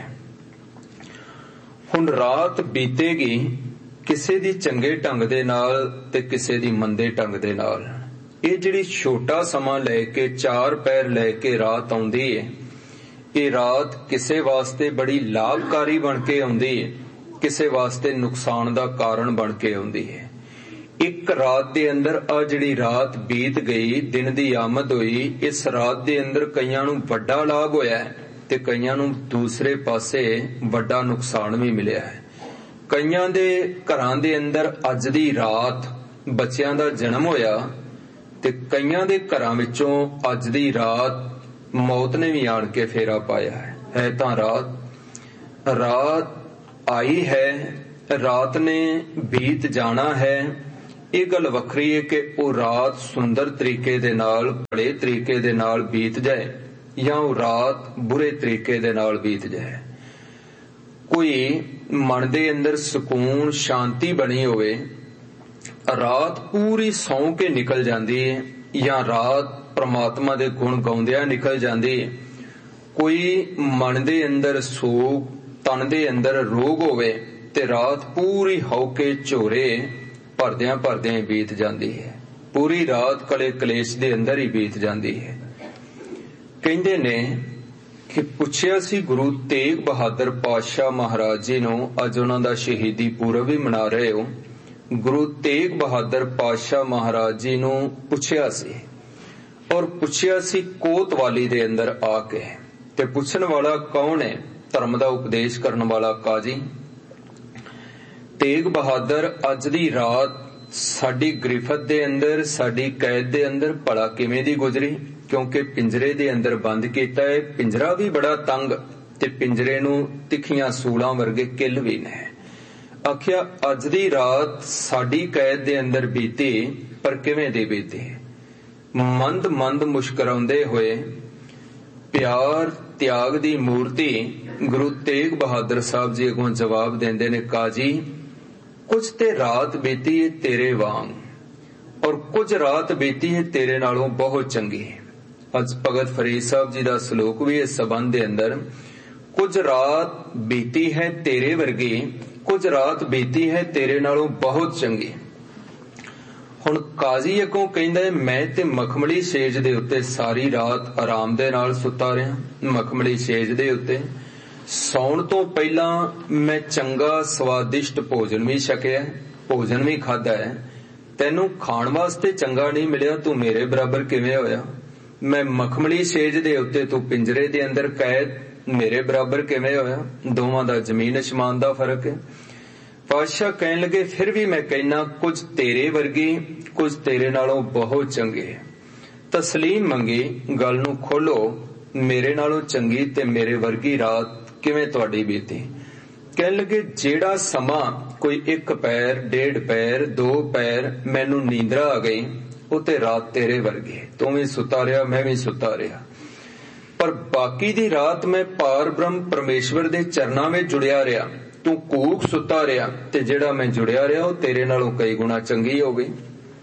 ਹੁਣ ਰਾਤ ਬੀਤੇਗੀ ਕਿਸੇ ਦੀ ਚੰਗੇ ਢੰਗ ਦੇ ਨਾਲ ਤੇ ਕਿਸੇ ਦੀ ਮੰਦੇ ਢੰਗ ਦੇ ਨਾਲ। ਇਹ ਜਿਹੜੀ ਛੋਟਾ ਸਮਾਂ ਲੈ ਕੇ 4 ਪਹਿਰ ਲੈ ਕੇ ਰਾਤ ਆਉਂਦੀ ਹੈ, ਇਹ ਰਾਤ ਕਿਸੇ ਵਾਸਤੇ ਬੜੀ ਲਾਭਕਾਰੀ ਬਣ ਕੇ ਆਉਂਦੀ ਹੈ, ਕਿਸੇ ਵਾਸਤੇ ਨੁਕਸਾਨ ਦਾ ਕਾਰਨ ਬਣ ਕੇ ਆਉਂਦੀ ਹੈ। ਇੱਕ ਰਾਤ ਦੇ ਅੰਦਰ ਆ ਜਿਹੜੀ ਰਾਤ ਬੀਤ ਗਈ, ਦਿਨ ਦੀ ਆਮਦ ਹੋਈ, ਇਸ ਰਾਤ ਦੇ ਅੰਦਰ ਕਈਆਂ ਨੂੰ ਵੱਡਾ ਲਾਭ ਹੋਇਆ ਹੈ ਤੇ ਕਈਆਂ ਨੂੰ ਦੂਸਰੇ ਪਾਸੇ ਵੱਡਾ ਨੁਕਸਾਨ ਵੀ ਮਿਲਿਆ ਹੈ। ਕਈਆਂ ਦੇ ਘਰਾਂ ਦੇ ਅੰਦਰ ਅੱਜ ਦੀ ਰਾਤ ਬੱਚਿਆਂ ਦਾ ਜਨਮ ਹੋਇਆ ਤੇ ਕਈਆਂ ਦੇ ਘਰਾਂ ਵਿੱਚੋਂ ਅੱਜ ਦੀ ਰਾਤ ਮੌਤ ਨੇ ਵੀ ਆਣ ਕੇ ਫੇਰਾ ਪਾਇਆ ਹੈ। ਤਾਂ ਰਾਤ आई है, रात ने बीत जाना है। ਇਹ ਗੱਲ ਵੱਖਰੀ ਹੈ ਕਿ ਉਹ ਰਾਤ ਸੁੰਦਰ ਤਰੀਕੇ ਦੇ ਨਾਲ, ਭਲੇ ਤਰੀਕੇ ਦੇ ਨਾਲ ਬੀਤ ਜਾਏ ਜਾਂ ਉਹ ਰਾਤ ਬੁਰੇ ਤਰੀਕੇ ਦੇ ਨਾਲ ਬੀਤ ਜਾਏ। ਕੋਈ ਮਨ ਦੇ ਅੰਦਰ ਸਕੂਨ ਸ਼ਾਂਤੀ ਬਣੀ ਹੋਵੇ, ਰਾਤ ਪੂਰੀ ਸੌਂ ਕੇ ਨਿਕਲ ਜਾਂਦੀ ਹੈ ਜਾਂ ਰਾਤ ਪ੍ਰਮਾਤਮਾ ਦੇ ਗੁਣ ਗਾਉਂਦਿਆਂ ਨਿਕਲ ਜਾਂਦੀ ਹੈ। ਕੋਈ ਮਨ ਦੇ ਅੰਦਰ ਸੋਗ, ਤਨ ਦੇ ਅੰਦਰ ਰੋਗ ਹੋਵੇ ਤੇ ਰਾਤ ਪੂਰੀ ਹੌਕੇ ਝੋਰੇ ਭਰਦਿਆਂ ਭਰਦਿਆਂ ਬੀਤ ਜਾਂਦੀ ਹੈ। ਪੂਰੀ ਰਾਤ ਕਲੇ ਕਲੇਸ਼ ਦੇ ਅੰਦਰ ਹੀ ਬੀਤ ਜਾਂਦੀ ਹੈ। ਕਹਿੰਦੇ ਨੇ ਕਿ ਪੁੱਛਿਆ ਸੀ ਗੁਰੂ ਤੇਗ ਬਹਾਦਰ ਪਾਤਸ਼ਾਹ ਮਹਾਰਾਜ ਜੀ ਨੂੰ, ਅੱਜ ਉਹਨਾਂ ਦਾ ਸ਼ਹੀਦੀ ਪੁਰਬ ਵੀ ਮਨਾ ਰਹੇ ਹੋ। ਗੁਰੂ ਤੇਗ ਬਹਾਦਰ ਪਾਤਸ਼ਾਹ ਮਹਾਰਾਜ ਜੀ ਨੂੰ ਪੁੱਛਿਆ ਸੀ, ਔਰ ਪੁੱਛਿਆ ਸੀ ਕੋਤਵਾਲੀ ਦੇ ਅੰਦਰ ਆ ਕੇ। ਤੇ ਪੁੱਛਣ ਵਾਲਾ ਕੌਣ ਹੈ? ਧਰਮ ਦਾ ਉਪਦੇਸ਼ ਕਰਨ ਵਾਲਾ ਕਾਜੀ ਤੇਗ ਬਹਾਦਰ ਅੱਜ ਦੀ ਰਾਤ ਸਾਡੀ ਗ੍ਰਿਫਤ ਦੇ ਅੰਦਰ, ਸਾਡੀ ਕੈਦ ਦੇ ਅੰਦਰ ਭਲਾ ਕਿਵੇਂ ਦੀ ਗੁਜ਼ਰੀ? ਕਿਉਂਕਿ ਪਿੰਜਰੇ ਦੇ ਅੰਦਰ ਬੰਦ ਕੀਤਾ ਹੈ। ਪਿੰਜਰਾ ਵੀ ਬੜਾ ਤੰਗ ਤੇ ਪਿੰਜਰੇ ਨੂੰ ਤਿੱਖੀਆਂ ਸੂਲਾਂ ਵਰਗੇ ਕਿੱਲ ਵੀ ਨੇ। ਆਖਿਆ ਅੱਜ ਦੀ ਰਾਤ ਸਾਡੀ ਕੈਦ ਦੇ ਅੰਦਰ ਬੀਤੀ, ਪਰ ਕਿਵੇਂ ਦੀ ਬੀਤੀ? ਮੰਦ ਮੰਦ ਮੁਸਕਰਾਉਂਦੇ ਹੋਏ ਪਿਆਰ ਤਿਆਗ ਦੀ ਮੂਰਤੀ ਗੁਰੂ ਤੇਗ ਬਹਾਦਰ ਸਾਹਿਬ ਜੀ ਅੱਗੋਂ ਜਵਾਬ ਦਿੰਦੇ ਨੇ, ਕਾਜੀ ਕੁਝ ਤੇ ਰਾਤ ਬੀਤੀ ਹੈ ਤੇਰੇ ਵਾਂਗ, ਔਰ ਕੁਝ ਰਾਤ ਬੀਤੀ ਹੈ ਤੇਰੇ ਨਾਲੋਂ ਬਹੁਤ ਚੰਗੀ। ਅੱਜ ਭਗਤ ਫਰੀਦ ਸਾਹਿਬ ਜੀ ਦਾ ਸਲੋਕ ਵੀ ਇਸ ਸੰਬੰਧ ਦੇ ਅੰਦਰ, ਕੁਝ ਰਾਤ ਬੀਤੀ ਹੈ ਤੇਰੇ ਵਰਗੀ, ਕੁਝ ਰਾਤ ਬੀਤੀ ਹੈ ਤੇਰੇ ਨਾਲੋਂ ਬਹੁਤ ਚੰਗੀ। ਹੁਣ ਕਾਜ਼ੀ ਅੱਗੋਂ ਕਹਿੰਦਾ ਹੈ, ਮੈਂ ਤੇ ਮਖਮਲੀ ਸੇਜ ਦੇ ਉੱਤੇ ਸਾਰੀ ਰਾਤ ਆਰਾਮ ਦੇ ਨਾਲ ਸੁੱਤਾ ਰਿਹਾ। ਮਖਮਲੀ ਸੇਜ ਦੇ ਉੱਤੇ ਸੌਣ ਤੋਂ ਪਹਿਲਾਂ ਮੈਂ ਚੰਗਾ ਸਵਾਦਿਸ਼ਟ ਭੋਜਨ ਵੀ ਛਕਿਆ, ਭੋਜਨ ਵੀ ਖਾਧਾ ਹੈ। ਤੈਨੂੰ ਖਾਣ ਵਾਸਤੇ ਚੰਗਾ ਨਹੀਂ ਮਿਲਿਆ, ਤੂੰ ਮੇਰੇ ਬਰਾਬਰ ਕਿਵੇਂ ਹੋਇਆ? ਮੈਂ ਮਖਮਲੀ ਸੇਜ ਦੇ ਉੱਤੇ, ਤੂੰ ਪਿੰਜਰੇ ਦੇ ਅੰਦਰ ਕੈਦ, ਮੇਰੇ ਬਰਾਬਰ ਕਿਵੇਂ ਹੋਇਆ? ਦੋਵਾਂ ਦਾ ਜ਼ਮੀਨ ਅਸਮਾਨ ਦਾ ਫਰਕ ਹੈ। ਪਾਤਸ਼ਾਹ ਕਹਿਣ ਲੱਗੇ, ਫਿਰ ਵੀ ਮੈਂ ਕਹਿਣਾ ਕੁਝ ਤੇਰੇ ਵਰਗੀ, ਕੁਝ ਤੇਰੇ ਨਾਲੋਂ ਬਹੁਤ ਚੰਗੇ। ਤਸਲੀਮ ਮੰਗੀ, ਗੱਲ ਨੂੰ ਖੋਲੋ, ਮੇਰੇ ਨਾਲੋਂ ਚੰਗੀ ਤੇ ਮੇਰੇ ਵਰਗੀ ਰਾਤ ਕਿਵੇਂ ਤੁਹਾਡੀ ਬੀਤੀ? ਕਹਿਣ ਲੱਗੇ, ਜਿਹੜਾ ਸਮਾਂ ਕੋਈ 1 ਪੈਰ, 1.5 ਪੈਰ, 2 ਪੈਰ ਮੈਨੂੰ ਨੀਂਦਰਾ ਆ ਗਈ, ਉਹ ਤੇ ਰਾਤ ਤੇਰੇ ਵਰਗੀ। ਤੂੰ ਵੀ ਸੁੱਤਾ ਰਿਹਾ, ਮੈਂ ਵੀ ਸੁੱਤਾ ਰਿਹਾ, ਪਰ ਬਾਕੀ ਦੀ ਰਾਤ ਮੈਂ ਪਾਰ ਬ੍ਰਹਮ ਪਰਮੇਸ਼ਵਰ ਦੇ ਚਰਨਾਂ ਵਿੱਚ ਜੁੜਿਆ ਰਿਹਾ। ਤੂੰ ਕੂਕ ਸੁੱਤਾ ਰਿਹਾ, ਤੇ ਜਿਹੜਾ ਮੈਂ ਜੁੜਿਆ ਰਿਹਾ ਉਹ ਤੇਰੇ ਨਾਲੋਂ ਕਈ ਗੁਣਾ ਚੰਗੀ ਹੋ ਗਈ।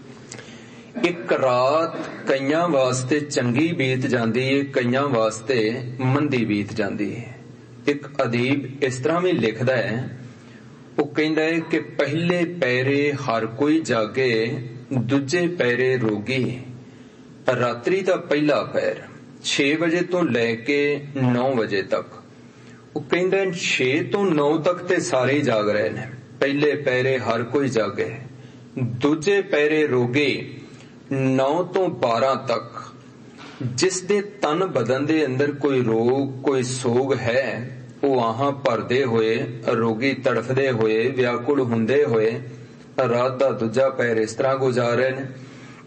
ਇੱਕ ਰਾਤ ਕਈਆਂ ਵਾਸਤੇ ਚੰਗੀ ਬੀਤ ਜਾਂਦੀ ਹੈ, ਕਈਆਂ ਵਾਸਤੇ ਮੰਦੀ ਬੀਤ ਜਾਂਦੀ ਹੈ। ਇੱਕ ਅਦੀਬ ਇਸ ਤਰ੍ਹਾਂ ਵੀ ਲਿਖਦਾ ਹੈ, ਉਹ ਕਹਿੰਦਾ ਹੈ ਕਿ ਪਹਿਲੇ ਪੈਰੇ ਹਰ ਕੋਈ ਜਾਗੇ, ਦੂਜੇ ਪੈਰੇ ਰੋਗੀ। ਰਾਤਰੀ ਦਾ ਪਹਿਲਾ ਪੈਰ 6 ਵਜੇ ਤੋਂ ਲੈ ਕੇ 9 ਵਜੇ ਤੱਕ, ਉਹ ਕਹਿੰਦਾ 6 ਤੋਂ 9 ਤੱਕ ਤੇ ਸਾਰੇ ਜਾਗ ਰਹੇ ਨੇ। ਪਹਿਲੇ ਪੈਰੇ ਹਰ ਕੋਈ ਜਾਗੇ, ਦੂਜੇ ਪੈਰੇ ਰੋਗੀ 9 ਤੋਂ 12 ਤੱਕ। ਜਿਸ ਦੇ ਤਨ ਬਦਨ ਦੇ ਅੰਦਰ ਕੋਈ ਰੋਗ, ਕੋਈ ਸੋਗ ਹੈ, ਉਹ ਆਹਾਂ ਭਰਦੇ ਹੋਏ, ਰੋਗੀ ਤੜਫਦੇ ਹੋਏ, ਵਿਆਕੁਲ ਹੁੰਦੇ ਹੋਏ ਰਾਤ ਦਾ ਦੂਜਾ ਪੈਰ ਇਸ ਤਰ੍ਹਾਂ ਗੁਜ਼ਾਰ ਰਹੇ ਨੇ।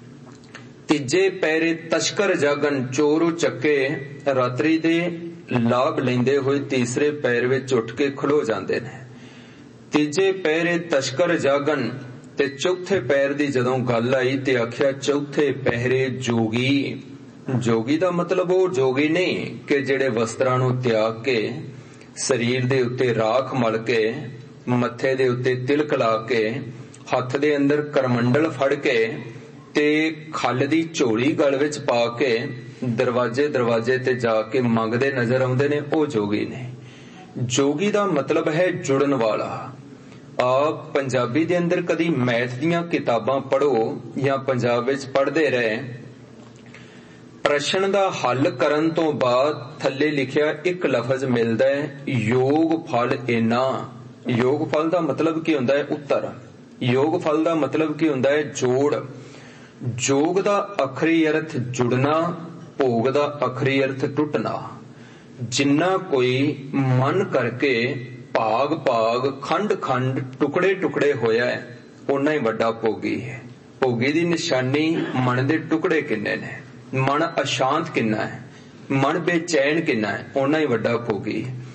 ਤੀਜੇ ਪੈਰੇ ਤਸ਼ਕਰ ਜਾਗਣ, ਚੋਰ ਚੱਕੇ ਰਾਤਰੀ ਦੇ ਲਾਭ ਲੈਂਦੇ ਹੋਏ ਤੀਸਰੇ ਪੈਰ ਵਿੱਚ ਉੱਠ ਕੇ ਖਲੋ ਜਾਂਦੇ ਨੇ। ਤੀਜੇ ਪੈਰੇ ਤਸ਼ਕਰ ਜਾਗਣ, ਤੇ ਚੌਥੇ ਪੈਰ ਦੀ ਜਦੋਂ ਗੱਲ ਆਈ ਤੇ ਆਖਿਆ ਚੌਥੇ ਪਹਿਰੇ ਜੋਗੀ। ਜੋਗੀ ਦਾ ਮਤਲਬ ਉਹ ਜੋਗੀ ਨਹੀਂ ਕਿ ਜਿਹੜੇ ਵਸਤਰਾਂ ਨੂੰ ਤਿਆਗ ਕੇ, ਸਰੀਰ ਦੇ ਉੱਤੇ ਰਾਖ ਮਲ ਕੇ, ਮੱਥੇ ਦੇ ਉੱਤੇ ਤਿਲਕ ਲਾ ਕੇ, ਹੱਥ ਦੇ ਅੰਦਰ ਕਰਮੰਡਲ ਫੜ ਕੇ ਤੇ ਖੱਲ ਦੀ ਝੋਲੀ ਗਲ ਵਿੱਚ ਪਾ ਕੇ ਦਰਵਾਜ਼ੇ ਦਰਵਾਜ਼ੇ ਤੇ ਜਾ ਕੇ ਮੰਗਦੇ ਨਜ਼ਰ ਆਉਂਦੇ ਨੇ, ਉਹ ਜੋਗੀ ਨੇ। ਜੋਗੀ ਦਾ ਮਤਲਬ ਹੈ ਜੁੜਨ ਵਾਲਾ। ਆਪ ਪੰਜਾਬੀ ਦੇ ਅੰਦਰ ਕਦੀ ਮੈਥ ਦੀਆਂ ਕਿਤਾਬਾਂ ਪੜ੍ਹੋ ਜਾਂ ਪੰਜਾਬ ਵਿੱਚ ਪੜ੍ਹਦੇ ਰਹੇ, ਪ੍ਰਸ਼ਨ ਦਾ ਹੱਲ ਕਰਨ ਤੋਂ ਬਾਅਦ ਥੱਲੇ ਲਿਖਿਆ ਇੱਕ ਲਫ਼ਜ਼ ਮਿਲਦਾ ਹੈ, ਯੋਗ ਫਲ ਇੰਨਾ। ਯੋਗ ਫਲ ਦਾ ਮਤਲਬ ਕੀ ਹੁੰਦਾ ਹੈ? ਉੱਤਰ। ਯੋਗ ਫਲ ਦਾ ਮਤਲਬ ਕੀ ਹੁੰਦਾ ਹੈ? ਜੋੜ। ਜੋਗ ਦਾ ਅਖਰੀ ਅਰਥ ਜੁੜਨਾ, ਭੋਗ ਦਾ ਅਖਰੀ ਅਰਥ ਟੁੱਟਣਾ। ਜਿੰਨਾ ਕੋਈ ਮਨ ਕਰਕੇ ਭਾਗ ਭਾਗ, ਖੰਡ ਖੰਡ, ਟੁਕੜੇ ਟੁਕੜੇ ਹੋਇਆ ਹੈ, ਓਨਾ ਹੀ ਵੱਡਾ ਭੋਗੀ ਹੈ। ਭੋਗੀ ਦੀ ਨਿਸ਼ਾਨੀ ਮਨ ਦੇ ਟੁਕੜੇ ਕਿੰਨੇ ਨੇ, ਮਨ ਅਸ਼ਾਂਤ ਕਿੰਨਾ ਹੈ, ਮਨ ਬੇਚੈਨ ਕਿੰਨਾ ਹੈ, ਓਨਾ ਹੀ ਵੱਡਾ ਭੋਗੀ।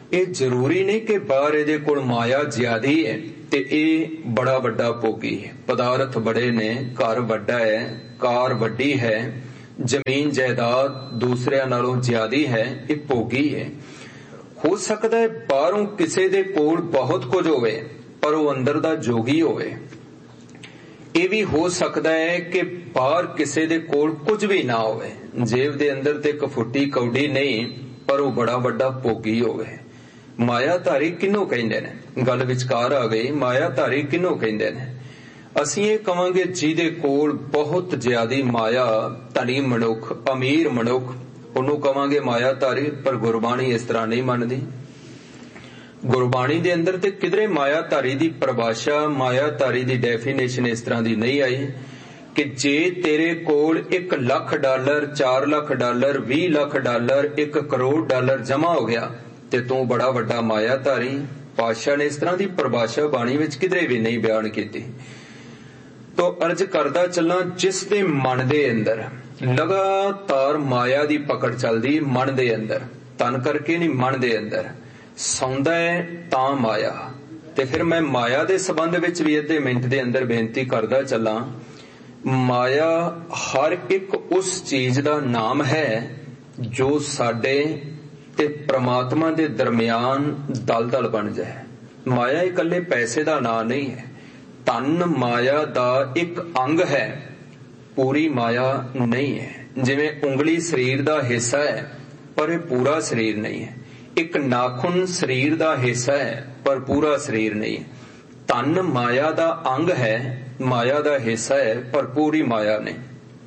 ਇਹ ਜ਼ਰੂਰੀ ਨਹੀਂ ਕਿ ਬਾਹਰ ਇਹਦੇ ਕੋਲ ਮਾਇਆ ਜ਼ਿਆਦੀ ਹੈ ਤੇ ਇਹ ਬੜਾ ਵੱਡਾ ਭੋਗੀ ਹੈ। ਪਦਾਰਥ ਬੜੇ ਨੇ, ਘਰ ਵੱਡਾ ਹੈ, ਕਾਰ ਵੱਡੀ ਹੈ, ਜ਼ਮੀਨ ਜਾਇਦਾਦ ਦੂਸਰਿਆਂ ਨਾਲੋਂ ਜ਼ਿਆਦੀ ਹੈ, ਇਹ ਭੋਗੀ ਹੈ। ਹੋ ਸਕਦਾ ਹੈ ਬਾਹਰੋਂ ਕਿਸੇ ਦੇ ਕੋਲ ਬਹੁਤ ਕੁਝ ਹੋਵੇ ਪਰ ਉਹ ਅੰਦਰ ਦਾ ਜੋਗੀ ਹੋਵੇ। ਇਹ ਵੀ ਹੋ ਸਕਦਾ ਹੈ ਕਿ ਬਾਹਰ ਕਿਸੇ ਦੇ ਕੋਲ ਕੁਝ ਵੀ ਨਾ ਹੋਵੇ, ਜੇਬ ਦੇ ਅੰਦਰ ਤੇ ਇੱਕ ਫੁੱਟੀ ਕੌਡੀ ਨਹੀਂ, ਪਰ ਉਹ ਬੜਾ ਵੱਡਾ ਭੋਗੀ ਹੋਵੇ। ਮਾਇਆਧਾਰੀ ਕਿਹਨੂੰ ਕਹਿੰਦੇ ਨੇ? ਗੱਲ ਵਿਚਕਾਰ ਆ ਗਈ। ਮਾਇਆਧਾਰੀ ਕਿਹਨੂੰ ਕਹਿੰਦੇ ਨੇ? ਅਸੀਂ ਇਹ ਕਵਾਂਗੇ ਜਿਹਦੇ ਕੋਲ ਬਹੁਤ ਜ਼ਿਆਦੀ ਮਾਇਆ, ਧਨੀ ਮਨੁੱਖ, ਅਮੀਰ ਮਨੁੱਖ, ਉਹਨੂੰ ਕਵਾਂਗੇ ਮਾਇਆਧਾਰੀ। ਪਰ ਗੁਰਬਾਣੀ ਇਸ ਤਰ੍ਹਾਂ ਨਹੀਂ ਮੰਨਦੀ। ਗੁਰਬਾਣੀ ਦੇ ਅੰਦਰ ਤੇ ਕਿਧਰੇ ਮਾਇਆਧਾਰੀ ਦੀ ਪਰਿਭਾਸ਼ਾ, ਮਾਇਆਧਾਰੀ ਦੀ ਡੈਫੀਨੇਸ਼ਨ ਇਸ ਤਰ੍ਹਾਂ ਦੀ ਨਹੀਂ ਆਈ ਕਿ ਜੇ ਤੇਰੇ ਕੋਲ $1 ਲੱਖ, $4 ਲੱਖ, $20 ਲੱਖ, $1 ਕਰੋੜ ਜਮਾ ਹੋ ਗਿਆ ਤੇ ਤੂੰ ਬੜਾ ਵੱਡਾ ਮਾਇਆਧਾਰੀ। ਪਾਤਸ਼ਾਹ ਨੇ ਇਸ ਤਰ੍ਹਾਂ ਦੀ ਪਰਿਭਾਸ਼ਾ ਬਾਣੀ ਵਿੱਚ ਕਿਧਰੇ ਵੀ ਨਹੀਂ ਬਿਆਨ ਕੀਤੀ। ਤੋ ਅਰਜ਼ ਕਰਦਾ ਚੱਲਾਂ, ਜਿਸ ਦੇ ਮਨ ਦੇ ਅੰਦਰ ਲਗਾਤਾਰ ਮਾਇਆ ਦੀ ਪਕੜ ਚੱਲਦੀ, ਮਨ ਦੇ ਅੰਦਰ, ਤਨ ਕਰਕੇ ਨਹੀਂ, ਮਨ ਦੇ ਅੰਦਰ ਸੌਂਦਾ ਹੈ ਤਾਂ ਮਾਇਆ। ਤੇ ਫਿਰ ਮੈਂ ਮਾਇਆ ਦੇ ਸੰਬੰਧ ਵਿੱਚ ਵੀ ਅੱਧੇ ਮਿੰਟ ਦੇ ਅੰਦਰ ਬੇਨਤੀ ਕਰਦਾ ਚੱਲਾਂ, ਮਾਇਆ ਹਰ ਇੱਕ ਉਸ ਚੀਜ਼ ਦਾ ਨਾਮ ਹੈ ਜੋ ਸਾਡੇ ਤੇ ਪ੍ਰਮਾਤਮਾ ਦੇ ਦਰਮਿਆਨ ਦਲਦਲ ਬਣ ਜਾਏ। ਮਾਇਆ ਇਕੱਲੇ ਪੈਸੇ ਦਾ ਨਾਂ ਨਹੀਂ ਹੈ। ਧਨ ਮਾਇਆ ਦਾ ਇੱਕ ਅੰਗ ਹੈ, ਪੂਰੀ ਮਾਇਆ ਨਹੀਂ ਹੈ। ਜਿਵੇਂ ਉਂਗਲੀ ਸਰੀਰ ਦਾ ਹਿੱਸਾ ਹੈ ਪਰ ਇਹ ਪੂਰਾ ਸਰੀਰ ਨਹੀਂ ਹੈ। ਇੱਕ ਨਾਖੂਨ ਸਰੀਰ ਦਾ ਹਿੱਸਾ ਹੈ ਪਰ ਪੂਰਾ ਸਰੀਰ ਨਹੀਂ ਹੈ। ਧਨ ਮਾਇਆ ਦਾ ਅੰਗ ਹੈ, ਮਾਇਆ ਦਾ ਹਿੱਸਾ ਹੈ ਪਰ ਪੂਰੀ ਮਾਇਆ ਨਹੀਂ।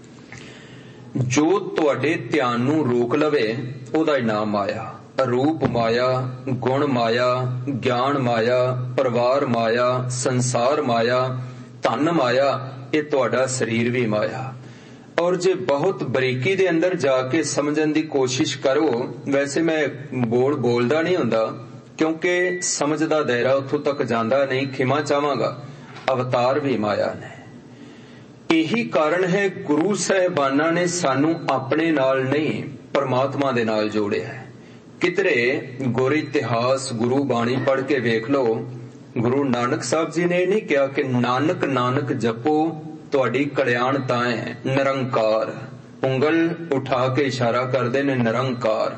ਜੋ ਤੁਹਾਡੇ ਧਿਆਨ ਨੂੰ ਰੋਕ ਲਵੇ ਉਹਦਾ ਹੀ ਨਾਮ ਮਾਇਆ। ਰੂਪ ਮਾਇਆ, ਗੁਣ ਮਾਇਆ, ਗਿਆਨ ਮਾਇਆ, ਪਰਿਵਾਰ ਮਾਇਆ, ਸੰਸਾਰ ਮਾਇਆ, ਧਨ ਮਾਇਆ, ਇਹ ਤੁਹਾਡਾ ਸਰੀਰ ਵੀ ਮਾਇਆ। ਔਰ ਜੇ ਬਹੁਤ ਬਰੀਕੀ ਦੇ ਅੰਦਰ ਜਾ ਕੇ ਸਮਝਣ ਦੀ ਕੋਸ਼ਿਸ਼ ਕਰੋ, ਵੈਸੇ ਮੈਂ ਬੋਲਦਾ ਨਹੀਂ ਹੁੰਦਾ ਕਿਉਂਕਿ ਸਮਝ ਦਾ ਦਾਇਰਾ ਉੱਥੋਂ ਤੱਕ ਜਾਂਦਾ ਨਹੀਂ, ਖਿਮਾ ਚਾਹਾਂਗਾ। ਅਵਤਾਰ ਵੀ ਮਾਇਆ ਨੇ। ਇਹੀ ਕਾਰਨ ਹੈ ਗੁਰੂ ਸਾਹਿਬਾਨਾਂ ਨੇ ਸਾਨੂੰ ਆਪਣੇ ਨਾਲ ਨਹੀਂ ਪਰਮਾਤਮਾ ਦੇ ਨਾਲ ਜੋੜਿਆ ਹੈ। ਕਿਧਰੇ ਗੁਰ ਇਤਿਹਾਸ, ਗੁਰੂ ਬਾਣੀ ਪੜ੍ਹ ਕੇ ਵੇਖ ਲਓ, ਗੁਰੂ ਨਾਨਕ ਸਾਹਿਬ ਜੀ ਨੇ ਇਹ ਨਹੀਂ ਕਿਹਾ ਕਿ ਨਾਨਕ ਨਾਨਕ ਜਪੋ ਤੁਹਾਡੀ ਕਲਿਆਣ ਤਾਂ ਹੈ। ਨਿਰੰਕਾਰ, ਉਂਗਲ ਉਠਾ ਕੇ ਇਸ਼ਾਰਾ ਕਰਦੇ ਨੇ ਨਿਰੰਕਾਰ।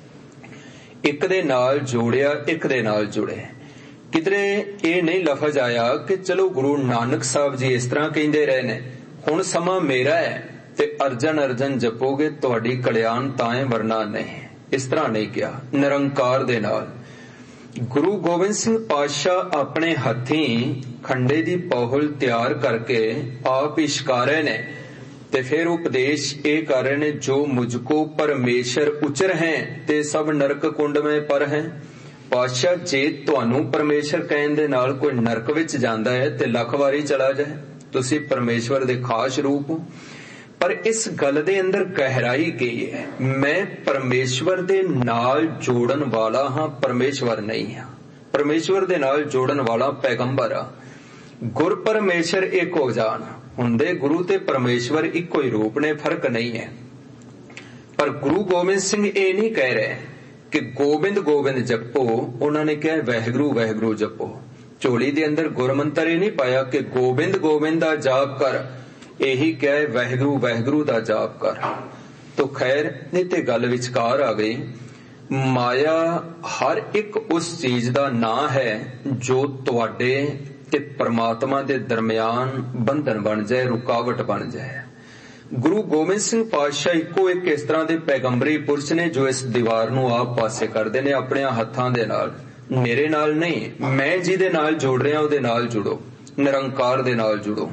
ਇੱਕ ਦੇ ਨਾਲ ਜੋੜਿਆ, ਇੱਕ ਦੇ ਨਾਲ ਜੁੜੇ। ਕਿਧਰੇ ਇਹ ਨਹੀਂ ਲਫ਼ਜ਼ ਆਇਆ ਕਿ ਚਲੋ ਗੁਰੂ ਨਾਨਕ ਸਾਹਿਬ ਜੀ ਇਸ ਤਰ੍ਹਾਂ ਕਹਿੰਦੇ ਰਹੇ ਨੇ, ਹੁਣ ਸਮਾਂ ਮੇਰਾ ਹੈ ਤੇ ਅਰਜਨ ਜਪੋਗੇ ਤੁਹਾਡੀ ਕਲਿਆਣ ਤਾਂ ਹੈ ਵਰਨਾ ਨਹੀਂ। ਇਸ ਤਰ੍ਹਾਂ ਨਹੀਂ ਕਿਹਾ। ਨਿਰੰਕਾਰ ਦੇ ਨਾਲ ਗੁਰੂ ਗੋਬਿੰਦ ਸਿੰਘ ਪਾਤਸ਼ਾਹ ਆਪਣੇ ਹੱਥੀਂ ਖੰਡੇ ਦੀ ਪਹੁਲ ਤਿਆਰ ਕਰਕੇ ਆਪ ਇਸ਼ਕਾਰੇ ਨੇ ਤੇ ਫਿਰ ਉਪਦੇਸ਼ ਇਹ ਕਰ ਰਹੇ ਨੇ, ਜੋ ਮੁਝਕੋ ਪਰਮੇਸ਼ਰ ਉਚਰ ਹੈ ਤੇ ਸਭ ਨਰਕ ਕੁੰਡ ਮੇਂ ਪਰ ਹੈ। ਪਾਤਸ਼ਾਹ ਜੇ ਤੁਹਾਨੂੰ ਪਰਮੇਸ਼ਰ ਕਹਿਣ ਦੇ ਨਾਲ ਕੋਈ ਨਰਕ ਵਿੱਚ ਜਾਂਦਾ ਹੈ ਤੇ ਲੱਖ ਵਾਰੀ ਚਲਾ ਜਾਏ, ਤੁਸੀਂ ਪਰਮੇਸ਼ਵਰ ਦੇ ਖਾਸ ਰੂਪ ਹੋ। ਪਰ ਇਸ ਗੱਲ ਦੇ ਅੰਦਰ ਗਹਿਰਾਈ ਕੀ ਹੈ? ਮੈਂ ਪਰਮੇਸ਼ਵਰ ਦੇ ਨਾਲ ਜੋੜਨ ਵਾਲਾ ਹਾਂ, ਪਰਮੇਸ਼ਵਰ ਨਹੀਂ ਹਾਂ। ਪਰਮੇਸ਼ਵਰ ਦੇ ਨਾਲ ਜੋੜਨ ਵਾਲਾ ਪੈਗੰਬਰ ਆ। ਗੁਰ ਪਰਮੇਸ਼ਰ ਇੱਕ ਹੋ ਜਾਣ। ਹੁੰਦੇ ਗੁਰੂ ਤੇ ਪਰਮੇਸ਼ਵਰ ਇੱਕੋ ਹੀ ਰੂਪ ਨੇ, ਫਰਕ ਨਹੀਂ ਹੈ। ਪਰ ਗੁਰੂ ਗੋਬਿੰਦ ਸਿੰਘ ਇਹ ਨਹੀਂ ਕਹਿ ਰਹੇ ਕਿ ਗੋਬਿੰਦ ਗੋਬਿੰਦ ਜਪੋ, ਉਹਨਾਂ ਨੇ ਕਿਹਾ ਵਾਹਿਗੁਰੂ ਵਾਹਿਗੁਰੂ ਜਪੋ। ਝੋਲੀ ਦੇ ਅੰਦਰ ਗੁਰਮੰਤਰ ਇਹ ਨਹੀਂ ਪਾਇਆ ਕਿ ਗੋਬਿੰਦ ਗੋਬਿੰਦ ਦਾ ਜਾਪ ਕਰ, ਇਹੀ ਕਹੇ ਵਾਹਿਗੁਰੂ ਵਾਹਿਗੁਰੂ ਦਾ ਜਾਪ ਕਰ। ਤੋ ਖੈਰ ਇਹ ਤੇ ਗੱਲ ਵਿਚਕਾਰ ਆ ਗਈ। ਮਾਇਆ ਹਰ ਇੱਕ ਉਸ ਚੀਜ਼ ਦਾ ਨਾਂ ਹੈ ਜੋ ਤੁਹਾਡੇ ਤੇ ਪਰਮਾਤਮਾ ਦੇ ਦਰਮਿਆਨ ਬੰਧਨ ਬਣ ਜਾਏ, ਰੁਕਾਵਟ ਬਣ ਜਾਏ। ਗੁਰੂ ਗੋਬਿੰਦ ਸਿੰਘ ਪਾਤਸ਼ਾਹ ਇੱਕੋ ਇੱਕ ਇਸ ਤਰ੍ਹਾਂ ਦੇ ਪੈਗੰਬਰੀ ਪੁਰਸ਼ ਨੇ ਜੋ ਇਸ ਦੀਵਾਰ ਨੂੰ ਆਪ ਪਾਸੇ ਕਰਦੇ ਨੇ ਆਪਣੇ ਹੱਥਾਂ ਦੇ ਨਾਲ। ਮੇਰੇ ਨਾਲ ਨਹੀਂ, ਮੈਂ ਜਿਹਦੇ ਨਾਲ ਜੋੜ ਰਿਹਾ ਉਹਦੇ ਨਾਲ ਜੁੜੋ, ਨਿਰੰਕਾਰ ਦੇ ਨਾਲ ਜੁੜੋ।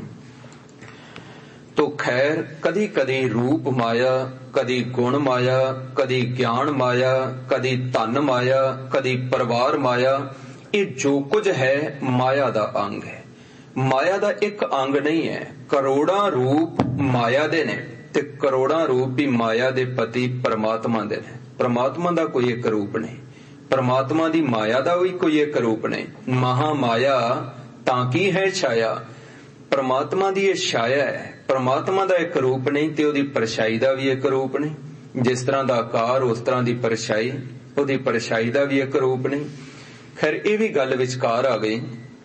ਤੋ ਖੈਰ ਕਦੀ ਕਦੀ ਰੂਪ ਮਾਇਆ, ਕਦੀ ਗੁਣ ਮਾਇਆ, ਕਦੀ ਗਿਆਨ ਮਾਇਆ, ਕਦੀ ਧਨ ਮਾਇਆ, ਕਦੀ ਪਰਿਵਾਰ ਮਾਇਆ, ਇਹ ਜੋ ਕੁਝ ਹੈ ਮਾਇਆ ਦਾ ਅੰਗ ਹੈ। ਮਾਇਆ ਦਾ ਇੱਕ ਅੰਗ ਨਹੀਂ ਹੈ। ਕਰੋੜਾਂ ਰੂਪ ਮਾਇਆ ਦੇ ਨੇ ਤੇ ਕਰੋੜਾਂ ਰੂਪ ਵੀ ਮਾਇਆ ਦੇ ਪਤੀ ਪਰਮਾਤਮਾ ਦੇ ਨੇ। ਪਰਮਾਤਮਾ ਦਾ ਕੋਈ ਇੱਕ ਰੂਪ ਨਹੀਂ, ਪਰਮਾਤਮਾ ਦੀ ਮਾਇਆ ਦਾ ਵੀ ਕੋਈ ਇੱਕ ਰੂਪ ਨਹੀਂ। ਮਹਾ ਮਾਇਆ ਤਾਂ ਕੀ ਹੈ ਛਾਇਆ, ਪਰਮਾਤਮਾ ਦੀ ਇਹ ਛਾਇਆ ਹੈ। ਪਰਮਾਤਮਾ ਦਾ ਇੱਕ ਰੂਪ ਨਹੀਂ ਤੇ ਉਹਦੀ ਪਰਛਾਈ ਦਾ ਵੀ ਇੱਕ ਰੂਪ ਨਹੀਂ। ਜਿਸ ਤਰ੍ਹਾਂ ਦਾ ਆਕਾਰ ਉਸ ਤਰ੍ਹਾਂ ਦੀ ਪਰਛਾਈ। ਉਹਦੀ ਪਰਛਾਈ ਦਾ ਵੀ ਇੱਕ ਰੂਪ ਨਹੀਂ। ਖੈਰ ਇਹ ਵੀ ਗੱਲ ਵਿਚਕਾਰ ਆ ਗਈ।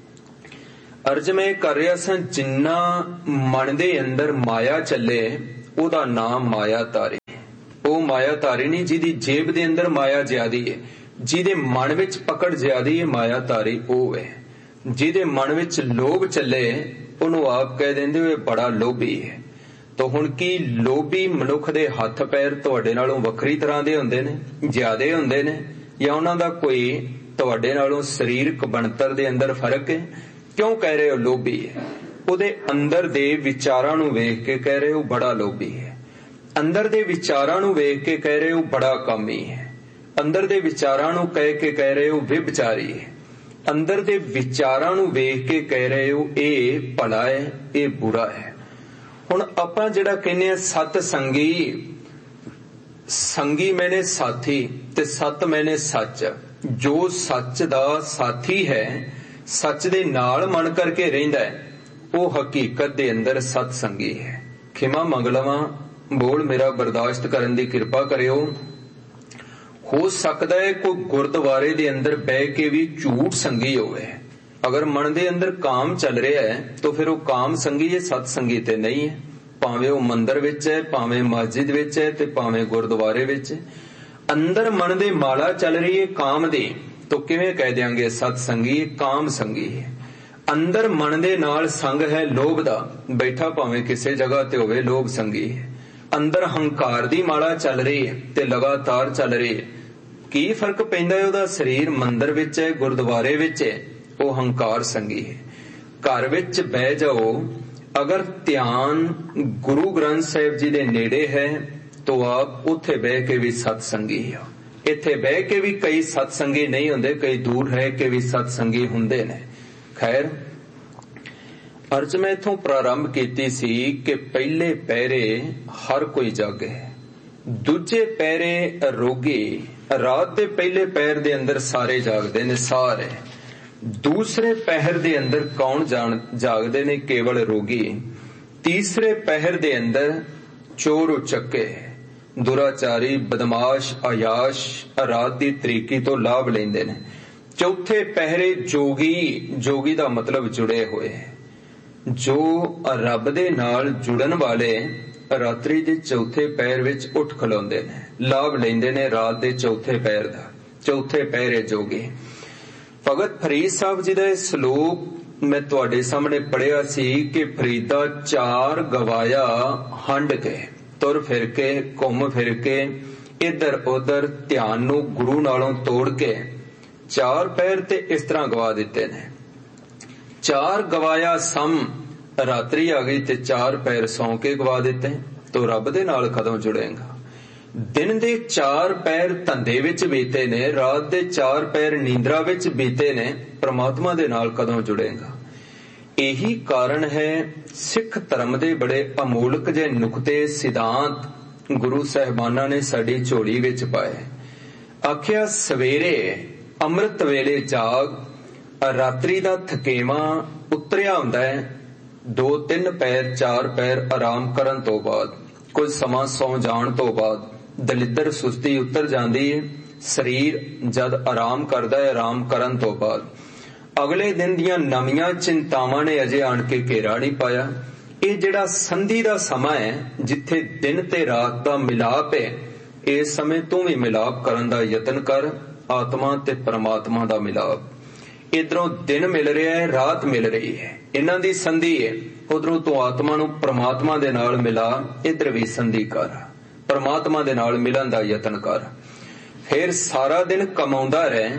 ਅਰਜ ਮੈਂ ਕਰ ਰਿਹਾ ਸਾਂ, ਜਿੰਨਾ ਮਨ ਦੇ ਅੰਦਰ ਮਾਇਆ ਚੱਲੇ ਉਹਦਾ ਨਾਮ ਮਾਇਆ ਧਾਰੀ। ਉਹ ਮਾਇਆ ਧਾਰੀ ਨਹੀਂ ਜਿਹਦੀ ਜੇਬ ਦੇ ਅੰਦਰ ਮਾਇਆ ਜ਼ਿਆਦੀ ਹੈ, ਜਿਹਦੇ ਮਨ ਵਿੱਚ ਪਕੜ ਜ਼ਿਆਦੀ ਹੈ, ਮਾਇਆ ਧਾਰੀ ਉਹ ਹੈ। ਜਿਹਦੇ ਮਨ ਵਿੱਚ ਲੋਭ ਚੱਲੇ ਉਹਨੂੰ ਆਪ ਕਹਿ ਦਿੰਦੇ ਉਹ ਬੜਾ ਲੋਭੀ ਹੈ। ਤਾਂ ਹੁਣ ਕੀ ਲੋਭੀ ਮਨੁੱਖ ਦੇ ਹੱਥ ਪੈਰ ਤੁਹਾਡੇ ਨਾਲੋਂ ਵੱਖਰੀ ਤਰ੍ਹਾਂ ਦੇ ਹੁੰਦੇ ਨੇ, ਜ਼ਿਆਦੇ ਹੁੰਦੇ ਨੇ, ਜਾਂ ਉਹਨਾਂ ਦਾ ਕੋਈ ਤੁਹਾਡੇ ਨਾਲੋਂ ਸਰੀਰਕ ਬਣਤਰ ਦੇ ਅੰਦਰ ਫਰਕ ਹੈ? ਕਿਉਂ ਕਹਿ ਰਹੇ ਹੋ ਲੋਭੀ ਹੈ? ਉਹਦੇ ਅੰਦਰ ਦੇ ਵਿਚਾਰਾਂ ਨੂੰ ਵੇਖ ਕੇ ਕਹਿ ਰਹੇ ਹੋ ਬੜਾ ਲੋਭੀ ਹੈ। ਅੰਦਰ ਦੇ ਵਿਚਾਰਾਂ ਨੂੰ ਵੇਖ ਕੇ ਕਹਿ ਰਹੇ ਹੋ ਬੜਾ ਕਾਮੀ ਹੈ। ਅੰਦਰ ਦੇ ਵਿਚਾਰਾਂ ਨੂੰ ਕਹਿ ਕੇ ਕਹਿ ਰਹੇ ਹੋ ਵਿਭਚਾਰੀ ਹੈ। ਅੰਦਰ ਦੇ ਵਿਚਾਰਾਂ ਨੂੰ ਵੇਖ ਕੇ ਕਹਿ ਰਹੇ ਹੋ ਇਹ ਭਲਾ ਹੈ, ਇਹ ਬੁਰਾ ਹੈ। ਹੁਣ ਆਪਾਂ ਜਿਹੜਾ ਕਹਿੰਦੇ ਆ ਸਤ ਸੰਗੀ, ਸੰਗੀ ਮੈਨੇ ਸਾਥੀ ਤੇ ਸਤ ਮੈਨੇ ਸੱਚ। ਜੋ ਸੱਚ ਦਾ ਸਾਥੀ ਹੈ, ਸੱਚ ਦੇ ਨਾਲ ਮਨ ਕਰਕੇ ਰਹਿੰਦਾ ਹੈ, ਉਹ ਹਕੀਕਤ ਦੇ ਅੰਦਰ ਸਤ ਸੰਗੀ ਹੈ। ਖਿਮਾ ਮੰਗ ਲਵਾਂ, ਬੋਲ ਮੇਰਾ ਬਰਦਾਸ਼ਤ ਕਰਨ ਦੀ ਕਿਰਪਾ ਕਰਿਓ। ਹੋ ਸਕਦਾ ਹੈ ਕੋਈ ਗੁਰਦੁਆਰੇ ਦੇ ਅੰਦਰ ਬਹਿ ਕੇ ਵੀ ਝੂਠ ਸੰਗੀ ਹੋਵੇ। ਅਗਰ ਮਨ ਦੇ ਅੰਦਰ ਕਾਮ ਚੱਲ ਰਿਹਾ ਹੈ ਤਾਂ ਫਿਰ ਉਹ ਕਾਮ ਸੰਗੀ ਹੈ, ਸਤ ਸੰਗੀ ਤੇ ਨਹੀਂ ਹੈ। ਭਾਵੇਂ ਉਹ ਮੰਦਰ ਵਿੱਚ ਹੈ, ਭਾਵੇਂ ਮਸਜਿਦ ਵਿੱਚ ਹੈ ਤੇ ਭਾਵੇਂ ਗੁਰਦੁਆਰੇ ਵਿੱਚ। ਅੰਦਰ ਮਨ ਦੇ ਮਾਲਾ ਚੱਲ ਰਹੀ ਹੈ ਕਾਮ ਦੀ, ਤਾਂ ਕਿਵੇਂ ਕਹਿ ਦਿਆਂਗੇ ਸਤ ਸੰਗੀ? ਕਾਮ ਸੰਗੀ ਹੈ। ਅੰਦਰ ਮਨ ਦੇ ਨਾਲ ਸੰਗ ਹੈ ਲੋਭ ਦਾ, ਬੈਠਾ ਭਾਵੇਂ ਕਿਸੇ ਜਗ੍ਹਾ ਤੇ ਹੋਵੇ, ਲੋਭ ਸੰਗੀ ਹੈ। ਅੰਦਰ ਹੰਕਾਰ ਦੀ ਮਾਲਾ ਚੱਲ ਰਹੀ ਹੈ ਤੇ ਲਗਾਤਾਰ ਚੱਲ ਰਹੀ ਹੈ। ਕੀ ਫਰਕ ਪੈਂਦਾ ਹੈ? ਉਹਦਾ ਸਰੀਰ ਮੰਦਰ ਵਿੱਚ ਹੈ, ਗੁਰਦੁਆਰੇ ਵਿੱਚ ਹੈ, ਉਹ ਹੰਕਾਰ ਸੰਗੀ ਹੈ। ਘਰ ਵਿੱਚ ਬਹਿ ਜਾਓ, ਅਗਰ ਧਿਆਨ ਗੁਰੂ ਗ੍ਰੰਥ ਸਾਹਿਬ ਜੀ ਦੇ ਨੇੜੇ ਹੈ ਤਾਂ ਆਪ ਉੱਥੇ ਬਹਿ ਕੇ ਵੀ ਸਤ ਸੰਗੀ ਹੋ। ਇੱਥੇ ਬਹਿ ਕੇ ਵੀ ਕਈ ਸਤ ਸੰਗੀ ਨਹੀਂ ਹੁੰਦੇ, ਕਈ ਦੂਰ ਰਹਿ ਕੇ ਵੀ ਸਤ ਸੰਗੀ ਹੁੰਦੇ ਨੇ। ਖੈਰ, ਅਰਜ ਮੈਂ ਇਥੋਂ ਪ੍ਰਾਰੰਭ ਕੀਤੀ ਸੀ ਕਿ ਪਹਿਲੇ ਪਹਿਰੇ ਹਰ ਕੋਈ ਜਾਗੇ, ਦੂਜੇ ਪਹਿਰੇ ਰੋਗੀ। ਰਾਤ ਦੇ ਪਹਿਲੇ ਪਹਿਰ ਦੇ ਅੰਦਰ ਸਾਰੇ ਜਾਗਦੇ ਨੇ, ਸਾਰੇ। ਦੂਸਰੇ ਪਹਿਰ ਦੇ ਅੰਦਰ ਕੌਣ ਜਾਗਦੇ ਨੇ? ਕੇਵਲ ਰੋਗੀ। ਤੀਸਰੇ ਪਹਿਰ ਦੇ ਅੰਦਰ ਚੋਰ ਉਚੱਕੇ, ਦੁਰਾਚਾਰੀ, ਬਦਮਾਸ਼, ਅਯਾਸ਼ ਰਾਤ ਦੀ ਤਰੀਕੀ ਤੋਂ ਲਾਭ ਲੈਂਦੇ ਨੇ। ਚੌਥੇ ਪਹਿਰੇ ਜੋਗੀ, ਜੋਗੀ ਦਾ ਮਤਲਬ ਜੁੜੇ ਹੋਏ, ਜੋ ਰੱਬ ਦੇ ਨਾਲ ਜੁੜਨ ਵਾਲੇ ਰਾਤਰੀ ਦੇ ਚੌਥੇ ਪਹਿਰ ਵਿੱਚ ਉੱਠ ਖਲੋਂਦੇ ਨੇ, ਲਾਭ ਲੈਂਦੇ ਨੇ ਰਾਤ ਦੇ ਚੌਥੇ ਪਹਿਰ ਦਾ। ਚੌਥੇ ਪਹਿਰੇ ਜੋਗੀ। ਭਗਤ ਫਰੀਦ ਸਾਹਿਬ ਜੀ ਦਾ ਇਹ ਸ਼ਲੋਕ ਮੈਂ ਤੁਹਾਡੇ ਸਾਹਮਣੇ ਪੜ੍ਹਿਆ ਸੀ ਕਿ ਫਰੀਦਾ ਚਾਰ ਗਵਾਇਆ ਹੰਡ ਕੇ, ਤੁਰ ਫਿਰ ਕੇ, ਘੁੰਮ ਫਿਰ ਕੇ, ਇੱਧਰ ਉੱਧਰ ਧਿਆਨ ਨੂੰ ਗੁਰੂ ਨਾਲੋਂ ਤੋੜ ਕੇ ਚਾਰ ਪਹਿਰ ਤੇ ਇਸ ਤਰ੍ਹਾਂ ਗਵਾ ਦਿੱਤੇ ਨੇ। ਚਾਰ ਗਵਾਇਆ ਸਮ, ਰਾਤਰੀ ਆ ਗਈ ਤੇ ਚਾਰ ਪਹਿਰ ਸੌਂ ਕੇ ਗਵਾ ਦਿੱਤੇ। ਤੋ ਰੱਬ ਦੇ ਨਾਲ ਕਦੋਂ ਜੁੜੇਗਾ? ਦਿਨ ਦੇ ਚਾਰ ਪਹਿਰ ਧੰਦੇ ਵਿੱਚ ਬੀਤੇ ਨੇ, ਰਾਤ ਦੇ ਚਾਰ ਪਹਿਰ ਨੀਂਦਰਾ ਵਿੱਚ ਬੀਤੇ ਨੇ, ਪ੍ਰਮਾਤਮਾ ਦੇ ਨਾਲ ਕਦੋਂ ਜੁੜੇਗਾ? ਇਹੀ ਕਾਰਨ ਹੈ ਸਿੱਖ ਧਰਮ ਦੇ ਬੜੇ ਅਮੋਲਕ ਜਿਹੇ ਨੁਕਤੇ, ਸਿਧਾਂਤ ਗੁਰੂ ਸਾਹਿਬਾਨਾਂ ਨੇ ਸਾਡੀ ਝੋਲੀ ਵਿੱਚ ਪਾਏ। ਆਖਿਆ ਸਵੇਰੇ ਅੰਮ੍ਰਿਤ ਵੇਲੇ ਜਾਗ, ਰਾਤਰੀ ਦਾ ਥਕੇਵਾਂ ਉਤਰਿਆ ਹੁੰਦਾ ਹੈ 2-3 ਪੈਰ 4 ਪੈਰ ਆਰਾਮ ਕਰਨ ਤੋਂ ਬਾਅਦ, ਕੁਝ ਸਮਾਂ ਸੌਂ ਜਾਣ ਤੋਂ ਬਾਅਦ ਦਲਿੱਦਰ ਸੁਸਤੀ ਉਤਰ ਜਾਂਦੀ ਹੈ। ਸਰੀਰ ਜਦ ਆਰਾਮ ਕਰਦਾ ਹੈ, ਆਰਾਮ ਕਰਨ ਤੋਂ ਬਾਅਦ ਅਗਲੇ ਦਿਨ ਦੀਆਂ ਨਵੀਆਂ ਚਿੰਤਾਵਾਂ ਨੇ ਅਜੇ ਆਣ ਕੇ ਘੇਰਾ ਨਹੀਂ ਪਾਇਆ। ਇਹ ਜਿਹੜਾ ਸੰਧੀ ਦਾ ਸਮਾਂ ਹੈ, ਜਿੱਥੇ ਦਿਨ ਤੇ ਰਾਤ ਦਾ ਮਿਲਾਪ ਹੈ, ਇਸ ਸਮੇਂ ਤੂੰ ਵੀ ਮਿਲਾਪ ਕਰਨ ਦਾ ਯਤਨ ਕਰ, ਆਤਮਾ ਤੇ ਪਰਮਾਤਮਾ ਦਾ ਮਿਲਾਪ। ਇਧਰੋਂ ਦਿਨ ਮਿਲ ਰਿਹਾ ਹੈ, ਰਾਤ ਮਿਲ ਰਹੀ ਹੈ, ਇਹਨਾਂ ਦੀ ਸੰਧੀ ਹੈ। ਉਧਰੋਂ ਤੂੰ ਆਤਮਾ ਨੂੰ ਪਰਮਾਤਮਾ ਦੇ ਨਾਲ ਮਿਲਾ, ਇਧਰ ਵੀ ਸੰਧੀ ਕਰ, ਪਰਮਾਤਮਾ ਦੇ ਨਾਲ ਮਿਲਣ ਦਾ ਯਤਨ ਕਰ। ਫਿਰ ਸਾਰਾ ਦਿਨ ਕਮਾਉਂਦਾ ਰਹਿ,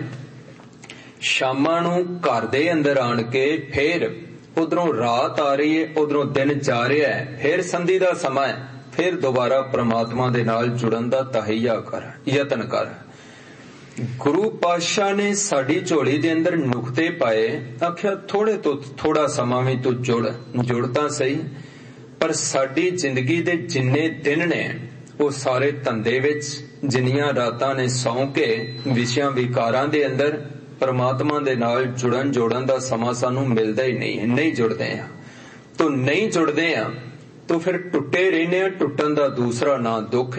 ਸ਼ਾਮਾਂ ਨੂੰ ਘਰ ਦੇ ਅੰਦਰ ਆਣ ਕੇ ਫਿਰ ਉਧਰੋਂ ਰਾਤ ਆ ਰਹੀ ਹੈ, ਉਧਰੋਂ ਦਿਨ ਜਾ ਰਿਹਾ ਹੈ, ਫਿਰ ਸੰਧੀ ਦਾ ਸਮਾਂ ਹੈ, ਫਿਰ ਦੁਬਾਰਾ ਪਰਮਾਤਮਾ ਦੇ ਨਾਲ ਜੁੜਨ ਦਾ ਤਹਈਆ ਕਰ, ਯਤਨ ਕਰ। ਗੁਰੂ ਪਾਤਸ਼ਾਹ ਨੇ ਸਾਡੀ ਝੋਲੀ ਦੇ ਅੰਦਰ ਨੁਕਤੇ ਪਾਏ। ਆਖਿਆ ਥੋੜੇ ਤੋਂ ਥੋੜਾ ਸਮਾਂ ਵੀ ਤੂੰ ਜੁੜ ਤਾਂ ਸਹੀ, ਪਰ ਸਾਡੀ ਜ਼ਿੰਦਗੀ ਦੇ ਜਿੰਨੇ ਦਿਨ ਨੇ ਉਹ ਸਾਰੇ ਧੰਦੇ ਵਿੱਚ, ਜਿੰਨੀਆਂ ਰਾਤਾਂ ਨੇ ਸੌਂ ਕੇ ਵਿਸ਼ਿਆਂ ਵਿਕਾਰਾਂ ਦੇ ਅੰਦਰ ਪਰਮਾਤਮਾ ਦੇ ਨਾਲ ਜੋੜਨ ਦਾ ਸਮਾਂ ਸਾਨੂੰ ਮਿਲਦਾ ਹੀ ਨਹੀਂ ਹੈ। ਨਹੀਂ ਜੁੜਦੇ ਆ ਤਾਂ ਨਹੀਂ ਜੁੜਦੇ ਆ ਤਾਂ ਫਿਰ ਟੁੱਟੇ ਰਹਿੰਦੇ ਆ। ਟੁੱਟਣ ਦਾ ਦੂਸਰਾ ਨਾਂ ਦੁੱਖ ਹੈ,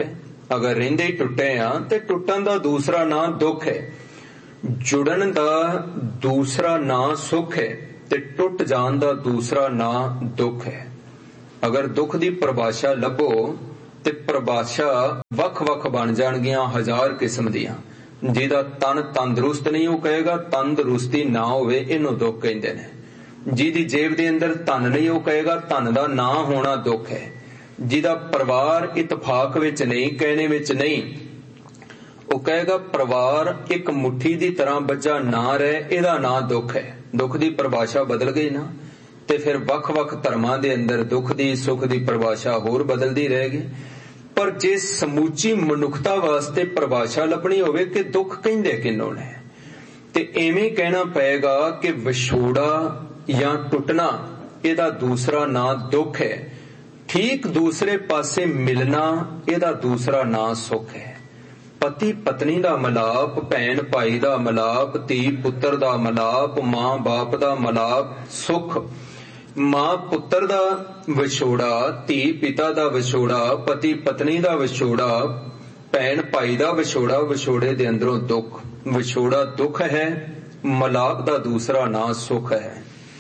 अगर रहिंदे ही टुटे आ ते टुटन दा दूसरा नां दुख है, जुड़न दा दूसरा नां सुख है ते टुट जान दा दूसरा नां दुख है। अगर दुख दी परिभाषा लभो ते परिभाषा वख-वख बन जाणगियां हजार किस्म दियां। जिहदा तन तंदरुस्त नहीं वो कहेगा तंदरुस्ती ना होवे इहनूं दुख कहिंदे ने। जिहदी जेब दे अंदर धन नहीं वो कहेगा धन दा ना होना दुख है। जिहदा परिवार इतफाक विच नहीं, कहने विच नहीं, वो कहेगा परिवार एक मुट्ठी दी तरह बज्जा ना रहे इहदा ना दुख है। दुख दी परिभाषा बदल गई ना, ते फिर वख-वख धर्मां दे अंदर दुख दी सुख दी परिभाषा होर बदलदी रहेगी। पर जे समूची मनुखता वास्ते परिभाषा लभनी होवे कि दुख कहिंदे किन्नों ने, ते इवें कहना पएगा कि विछोड़ा या टुटना इहदा दूसरा नां दुख है, ठीक दूसरे पासे मिलना इहदा दूसरा नां सुख है। पति पत्नी दा मिलाप, भैन भाई दा मिलाप, धी पुत्र दा मिलाप, मां बाप दा मिलाप सुख, मां पुत्र दा विछोड़ा, धी पिता दा विछोड़ा, पति पत्नी दा विछोड़ा, भैन भाई दा विछोड़ा, विछोड़े दे अंदरों दुख। विछोड़ा दुख है, मिलाप दा दूसरा नां सुख है।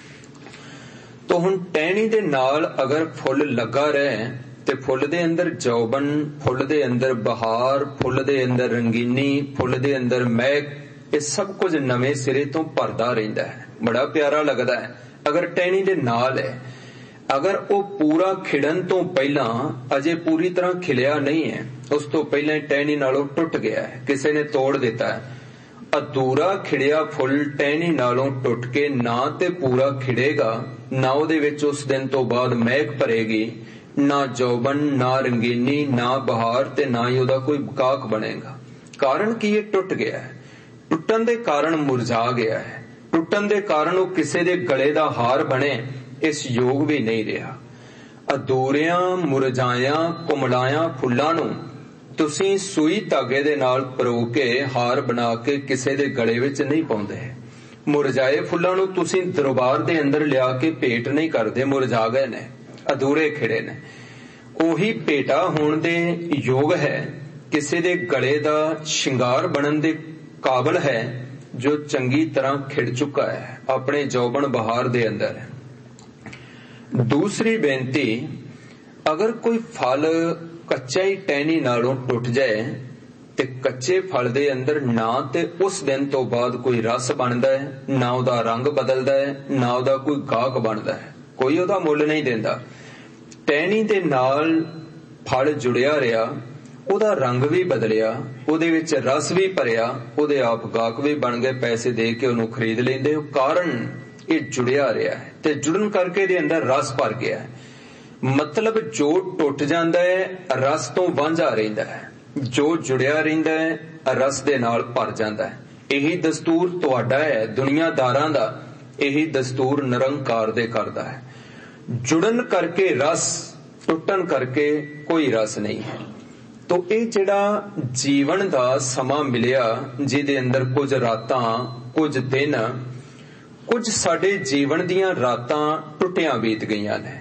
तो हुण टहनी दे नाल अगर फुल लगा रहे ते फुल दे अंदर जौबन, फुल दे अंदर बहार, फुल दे अंदर रंगीनी, फुल दे अंदर महक, ये सब कुछ नवे सिरे तो भरदा रहिंदा है, बड़ा प्यारा लगदा है। अगर टहनी दे नाल है, अगर वो पूरा खिड़न तो पहला अजे पूरी तरह खिलिया नहीं है, उस तो पहले टहनी नालों टुट गया है, किसी ने तोड़ दिता है। अधूरा खिड़िया फुल टहनी नालों टुट के ना ते पूरा खिड़ेगा, ना उहदे विच उस दिन तो बाद महक भरेगी, ना जौबन, ना रंगीनी, ना बहार, ते ना ही उहदा कोई काक बनेगा। कारण की ये टुट गया है। टुटन दे कारण मुरझा गया है, टुटन दे कारण वो किसी दे गले दा हार बने इस योग भी नहीं रहा। अधूरियां मुरझाया कुमलाया फुल्लां नूं तुसीं सूई धागे दे नाल परो के हार बना के किसी दे गले विच नहीं पाउंदे। मुरझाए फुल्लां नूं तुसीं दरबार दे अंदर लिया के भेंट नहीं करदे, मुरझा गए ने, अधूरे खिड़े ने। ओही भेटा होण दे योग है, किसी दे गले दा शिंगार बनन दे काबिल है जो चंगी तरह खिड़ चुका है अपने जौबन बहार दे अंदर। दूसरी बेनती, अगर कोई फल कच्चा ही टहनी नालों टुट जाए ते कच्चे फल दे अंदर ना ते उस दिन तो बाद कोई रस बनदा है, ना उहदा रंग बदलदा है, ना उहदा कोई गाहक बनदा है, कोई उहदा मुल नहीं देंदा। टहनी दे नाल फल जुड़िया रहा, उहदा रंग भी बदलिया, उहदे विच रस भी भरिया, उहदे आप गाहक भी बन गए, पैसे दे के उहनूं खरीद लेंदे। कारण ये जुड़िया रहा है ते जुड़न करके दे अंदर रस भर गया है। मतलब जो टुट जांदा है रस तो वांझा रहिंदा है, जो जुड़िया रहिंदा है रस दे नाल भर जांदा है। यही दस्तूर तुहाडा है दुनियादारां दा, यही दस्तूर निरंकार दे करदा है। जुड़न करके रस, टुटन करके कोई रस नहीं है। तो ये जिहड़ा जीवन दा समा मिलिया, जिहदे अंदर कुछ रातां, कुछ दिन, कुछ साडे जीवन दियां रातां टुटियां बीत गईयां ने,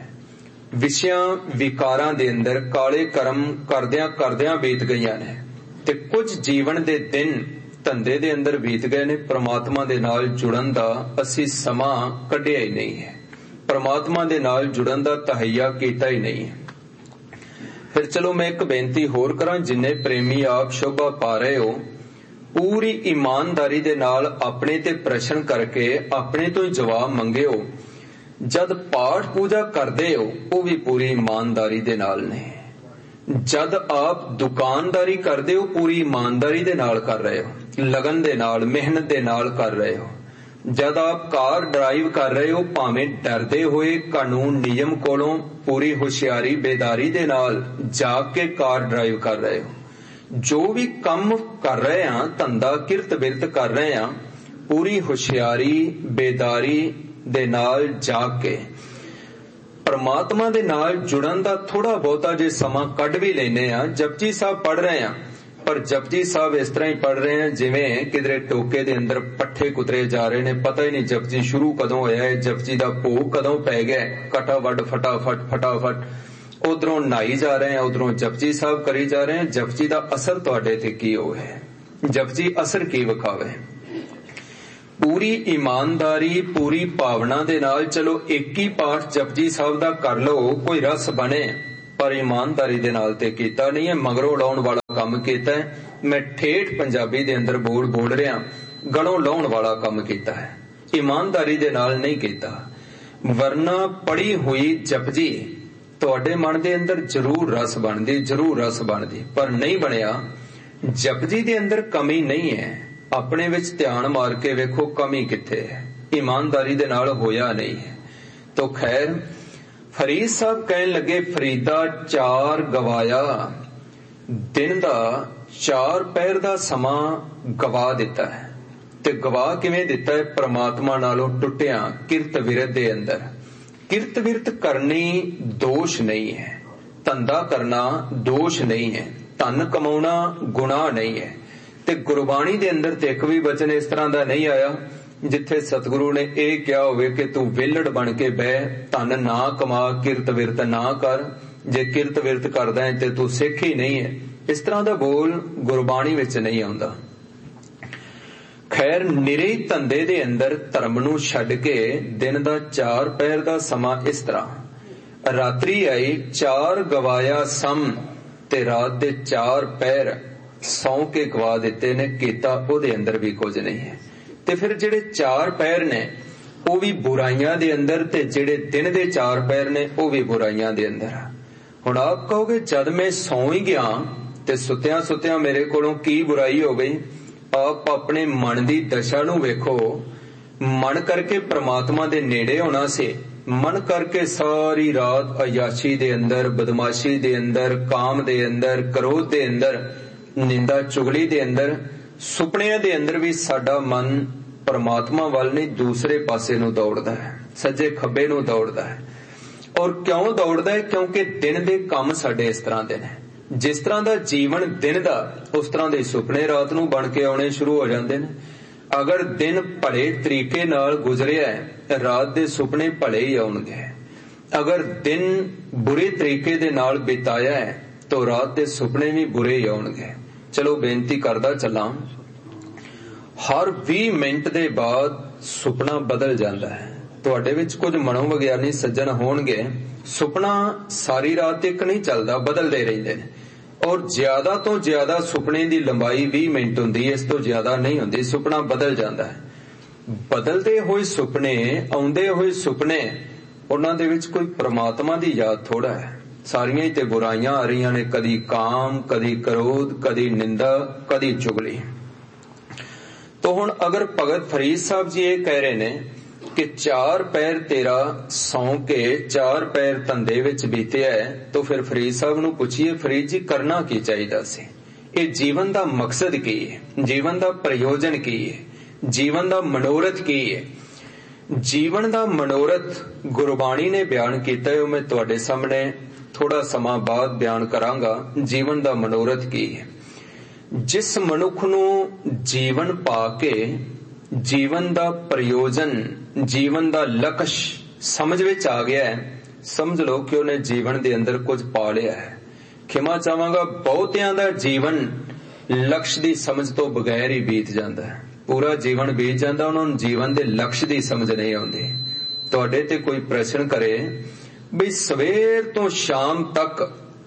विषयां विकारां दे अंदर काले कर्म करदियां करदियां बीत गईयां ने, ते कुछ जीवन दे दिन धंधे दे अंदर बीत गए ने। परमात्मा दे नाल जुड़न दा असीं समा कढिया ही नहीं है, परमात्मा दे नाल जुड़न दा तहैया कीता ही नहीं है। फिर चलो मैं एक बेनती होर करां, जिन्ने प्रेमी आप शोभा पा रहे हो, पूरी ईमानदारी दे नाल अपने ते प्रश्न करके अपने तो ही जवाब मंगे हो। जद पाठ पूजा करदे हो वो भी पूरी ईमानदारी दे नाल ने, जद आप दुकानदारी करदे हो पूरी ईमानदारी दे नाल कर रहे हो, लगन दे नाल, मेहनत दे नाल कर रहे हो। जद आप कार ड्राइव कर रहे हो भावें डरदे होए कानून नियम कोलों, पूरी होशियारी बेदारी दे नाल जाग के कार ड्राइव कर रहे हो। जो भी काम कर रहे हैं, धंधा किरत बिरत कर रहे हैं, पूरी होशियारी बेदारी दे नाल जाग के परमात्मा दे नाल जुड़न दा थोड़ा बहुता जे समा कढ भी लेने आ। जपजी साहब पढ़ रहे हैं, पर जपजी साहब इस तरह ही पढ़ रहे हैं जिवें किधरे टोके दे अंदर पट्ठे कुतरे जा रहे ने, पता ही नहीं जपजी शुरू कदों होया है, जपजी दा भोग कदों पै गया, कटा वड फटाफट फटाफट उधरों नहाई जा रहे हैं, उधरों जपजी साहब करी जा रहे हैं। जपजी का असर तुहाडे ते की होवे, जपजी असर की विखावे। पूरी ईमानदारी पूरी भावना दे नाल चलो एक ही पाठ जपजी साहब दा कर लो, कोई रस बने, पर ईमानदारी दे नाल ते कीता नहीं है, मगरों लाउण वाला काम कीता है। मैं ठेठ पंजाबी दे अंदर बोल रहा, गलों लाउण वाला काम कीता है, ईमानदारी दे नाल नहीं कीता। वरना पढ़ी हुई जपजी तुहाडे मन दे अंदर जरूर रस बनदी, जरूर रस बनदी, पर नहीं बनिया। जपजी दे अंदर कमी नहीं है, अपने विच ध्यान मार के वेखो कमी किथे है, ईमानदारी दे नाल होया नहीं है। तो खैर फरीद साहब कहन लगे, फरीदा 4 गवाया, दिन दा 4 पहर दा समा गवा दिता है। ते गवा किवें दिता है? परमात्मा नालों टुटिया किरत विरत दे अंदर। किरत विरत करनी दोष नहीं है, धंधा करना दोष नहीं है, धन कमाउणा गुनाह नहीं है। ते गुरबाणी दे अंदर ते एक भी वचन इस तरह दा नहीं आया जिथे सतगुरु ने यह कहा होवे कि तू विलड़ बन के बह, धन ना कमा, किरत विरत ना कर। जे किरत विरत करदा है ते तू सिख ही नहीं है। इस तरह दा बोल गुरबाणी विच नहीं आउंदा। खैर निरे धंधे दे अंदर धर्म नूं छड्ड के दिन दा 4 पहर दा समा इस तरह। रात्रि आई 4 गवाया सम, ते रात दे 4 पहर सौ के गवा दिते ने, कीता ओदे अंदर भी कुछ नहीं है। ते फिर जेड़े 4 पहर ने वो भी बुराइयां दे अंदर, ते जेड़े दिन दे 4 पहर ने वो भी बुराइयां दे अंदर। हुण आप कहोगे जद मैं सौ ही गया ते सुत्या सुत्या मेरे कोलों की बुराई हो गई? आप अपने मन दी दशा नूं वेखो। मन करके परमात्मा दे नेड़े होना से, मन करके सारी रात अयाशी दे अंदर, बदमाशी दे अंदर, काम दे अंदर, क्रोध दे अंदर, निंदा चुगली दे अंदर, सुपनिया दे अंदर भी साडा मन परमात्मा वाल नहीं दूसरे पासे नूं दौड़दा है, सज्जे खब्बे नूं दौड़दा है। और क्यों दौड़दा है? क्योंकि दिन दे काम साडे इस तरह दे ने। जिस तरह दा जीवन दिन दा, उस तरह दे सुपने रात नूं बन के आउणे शुरू हो जांदे ने। अगर दिन भले तरीके नाल गुजरिया है, रात दे सुपने भले ही आउणगे। अगर दिन बुरे तरीके दे नाल बिताया है तो रात दे सुपने भी बुरे ही आउणगे। चलो बेनती करदा चलां, हर 20 मिनट दे बाद सुपना बदल जाता है। तुहाडे विच कुछ मनोविग्यानी सज्जन होणगे, सुपना सारी रात तक नहीं चलदा, बदलदे रहिंदे ने। और ज्यादा तो ज्यादा सुपने की लंबाई 20 मिनट हुंदी है, इस तो ज्यादा नहीं हुंदी। सुपना बदल जाता है। बदलते हुए सुपने, आउंदे हुए सुपने, उन्हां दे विच कोई परमात्मा की याद थोड़ा है। सारियां ही ते बुराइयां आ रही ने, कदी काम, कदी क्रोध, कदी निंदा, कदी चुगली। तो हुण अगर भगत फरीद साहब जी ये कह रहे ने कि 4 पैर तेरा सौ के 4 पैर धंधे विच बीते है, तो फिर फरीद साहब नूं पुछिए, फरीद जी करना की चाहिदा सी? ये जीवन दा मकसद की है? जीवन दा प्रयोजन की है? जीवन दा मनोरथ की है? जीवन दा मनोरथ गुरबाणी ने बयान किया है, मैं तुहाडे सामने थोड़ा समा बाद बयान करांगा। जीवन दा मनोरथ की है? जिस मनुख नूं जीवन पा के जीवन दा प्रयोजन, जीवन दा लक्ष्य समझ विच आ गया है, समझ लो कि उन्हें जीवन दे अंदर कुछ पा लिया है। खिमा चाहांगा, बहुतियां दा जीवन लक्ष्य दी समझ तो बगैर ही बीत जाता है। पूरा जीवन बीत जाता, उन्होंने जीवन दे लक्ष्य दी समझ नहीं आउंदी। तुहाडे ते कोई प्रश्न करे भी सवेर तो शाम तक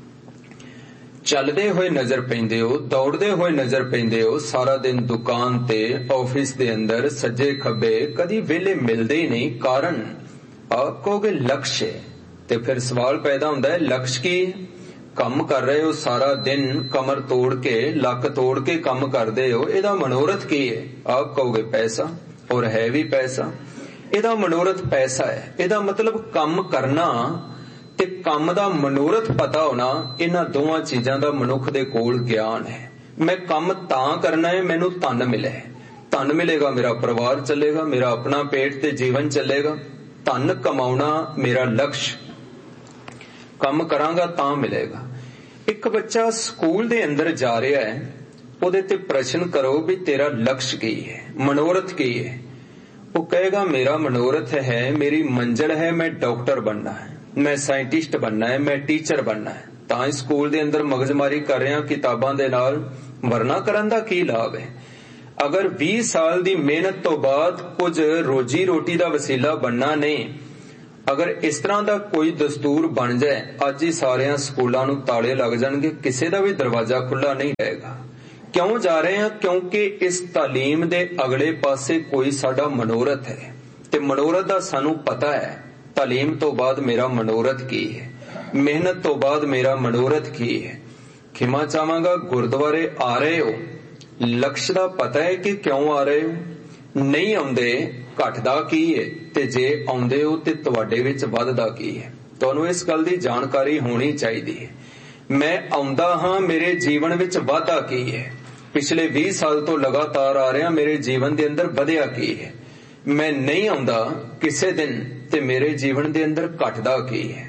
चलदे हुए नजर पैंदे हो, दौड़दे हुए नजर पैंदे हो, सारा दिन दुकान ते, ऑफिस दे अंदर, सज्जे खब्बे, कदी वेले मिलदे ही नहीं। कारण आप कहोगे लक्ष्य, ते फिर सवाल पैदा होंदा है लक्ष्य की? काम कर रहे हो सारा दिन, कमर तोड़ के, लक तोड़ के काम करदे हो, इहदा मनोरथ की है? आप कहोगे पैसा, और है भी पैसा। इहदा मनोरथ पैसा है। इहदा मतलब काम करना ते काम दा मनोरथ पता होना, इन्हां दोवां चीजां दा मनुख दे कोल ज्ञान है। मैं काम तां करना है मैनू धन मिले, धन मिलेगा मेरा परिवार चलेगा, मेरा अपना पेट ते जीवन चलेगा। धन कमाउणा मेरा लक्ष्य, काम करांगा तां मिलेगा। एक बच्चा स्कूल दे अंदर जा रहा है, उहदे ते प्रश्न करो भी तेरा लक्ष्य की है, मनोरथ की है? वो कहेगा मेरा मनोरथ है, मेरी मंजिल है, मैं डॉक्टर बनना है। मैं साइंटिस्ट बनना है, मैं टीचर बनना है, ਤਾਂ ਸਕੂਲ ਦੇ ਅੰਦਰ ਮਗਜ਼ਮਾਰੀ ਕਰ ਰਿਹਾ ਕਿਤਾਬਾਂ ਦੇ ਨਾਲ, ਵਰਨਾ ਕਰਨ ਦਾ ਕੀ ਲਾਭ ਹੈ। ਅਗਰ 20 ਸਾਲ ਦੀ ਮਿਹਨਤ ਤੋਂ ਬਾਅਦ ਕੁਝ ਰੋਜੀ ਰੋਟੀ ਦਾ ਵਸੀਲਾ ਬਣਨਾ ਨਹੀਂ, ਅਗਰ ਇਸ ਤਰ੍ਹਾਂ ਦਾ ਕੋਈ ਦਸਤੂਰ ਬਣ ਜਾਏ, ਅੱਜ ਹੀ ਸਾਰਿਆਂ ਸਕੂਲਾਂ ਨੂੰ ਤਾਲੇ ਲੱਗ ਜਾਣਗੇ, ਕਿਸੇ ਦਾ ਵੀ ਦਰਵਾਜ਼ਾ ਖੁੱਲਾ ਨਹੀਂ ਰਹੇਗਾ। ਕਿਉਂ ਜਾ ਰਹੇ ਹਾਂ? ਕਿਉਂਕਿ ਇਸ ਤਾਲੀਮ ਦੇ ਅਗਲੇ ਪਾਸੇ ਕੋਈ ਸਾਡਾ ਮਨੋਰਥ ਹੈ, ਤੇ ਮਨੋਰਥ ਦਾ ਸਾਨੂੰ ਪਤਾ ਹੈ। ਤਾਲੀਮ ਤੋਂ ਬਾਅਦ ਮੇਰਾ ਮਨੋਰਥ ਕੀ ਹੈ, ਮਿਹਨਤ ਤੋਂ ਬਾਅਦ ਮੇਰਾ ਮਨੋਰਥ ਕੀ ਹੈ। ਖਿਮਾ ਚਾਹਾਂਗਾ, ਗੁਰਦੁਆਰੇ ਆ ਰਹੇ ਹੋ, ਲਕਸ਼ ਦਾ ਪਤਾ ਹੈ ਕਿ ਕਿਉਂ ਆ ਰਹੇ ਹੋ। ਨਹੀਂ ਆਉਂਦੇ, ਘਟਦਾ ਕੀ ਹੈ, ਤੇ ਜੇ ਆਉਂਦੇ ਹੋ ਤੇ ਤੁਹਾਡੇ ਵਿੱਚ ਵੱਧਦਾ ਕੀ ਹੈ। ਤੁਹਾਨੂੰ ਇਸ ਗੱਲ ਦੀ ਜਾਣਕਾਰੀ ਹੋਣੀ ਚਾਹੀਦੀ ਹੈ। ਮੈਂ ਆਉਂਦਾ ਹਾਂ, ਮੇਰੇ ਜੀਵਨ ਵਿੱਚ ਵਾਧਾ ਕੀ ਹੈ। ਪਿਛਲੇ 20 ਸਾਲ ਤੋਂ ਲਗਾਤਾਰ ਆ ਰਿਹਾ, ਮੇਰੇ ਜੀਵਨ ਦੇ ਅੰਦਰ ਵਧਿਆ ਕੀ ਹੈ। ਮੈਂ ਨਹੀਂ ਆਉਂਦਾ ਕਿਸੇ ਦਿਨ, ਤੇ ਮੇਰੇ ਜੀਵਨ ਦੇ ਅੰਦਰ ਘਟਦਾ ਕੀ ਹੈ।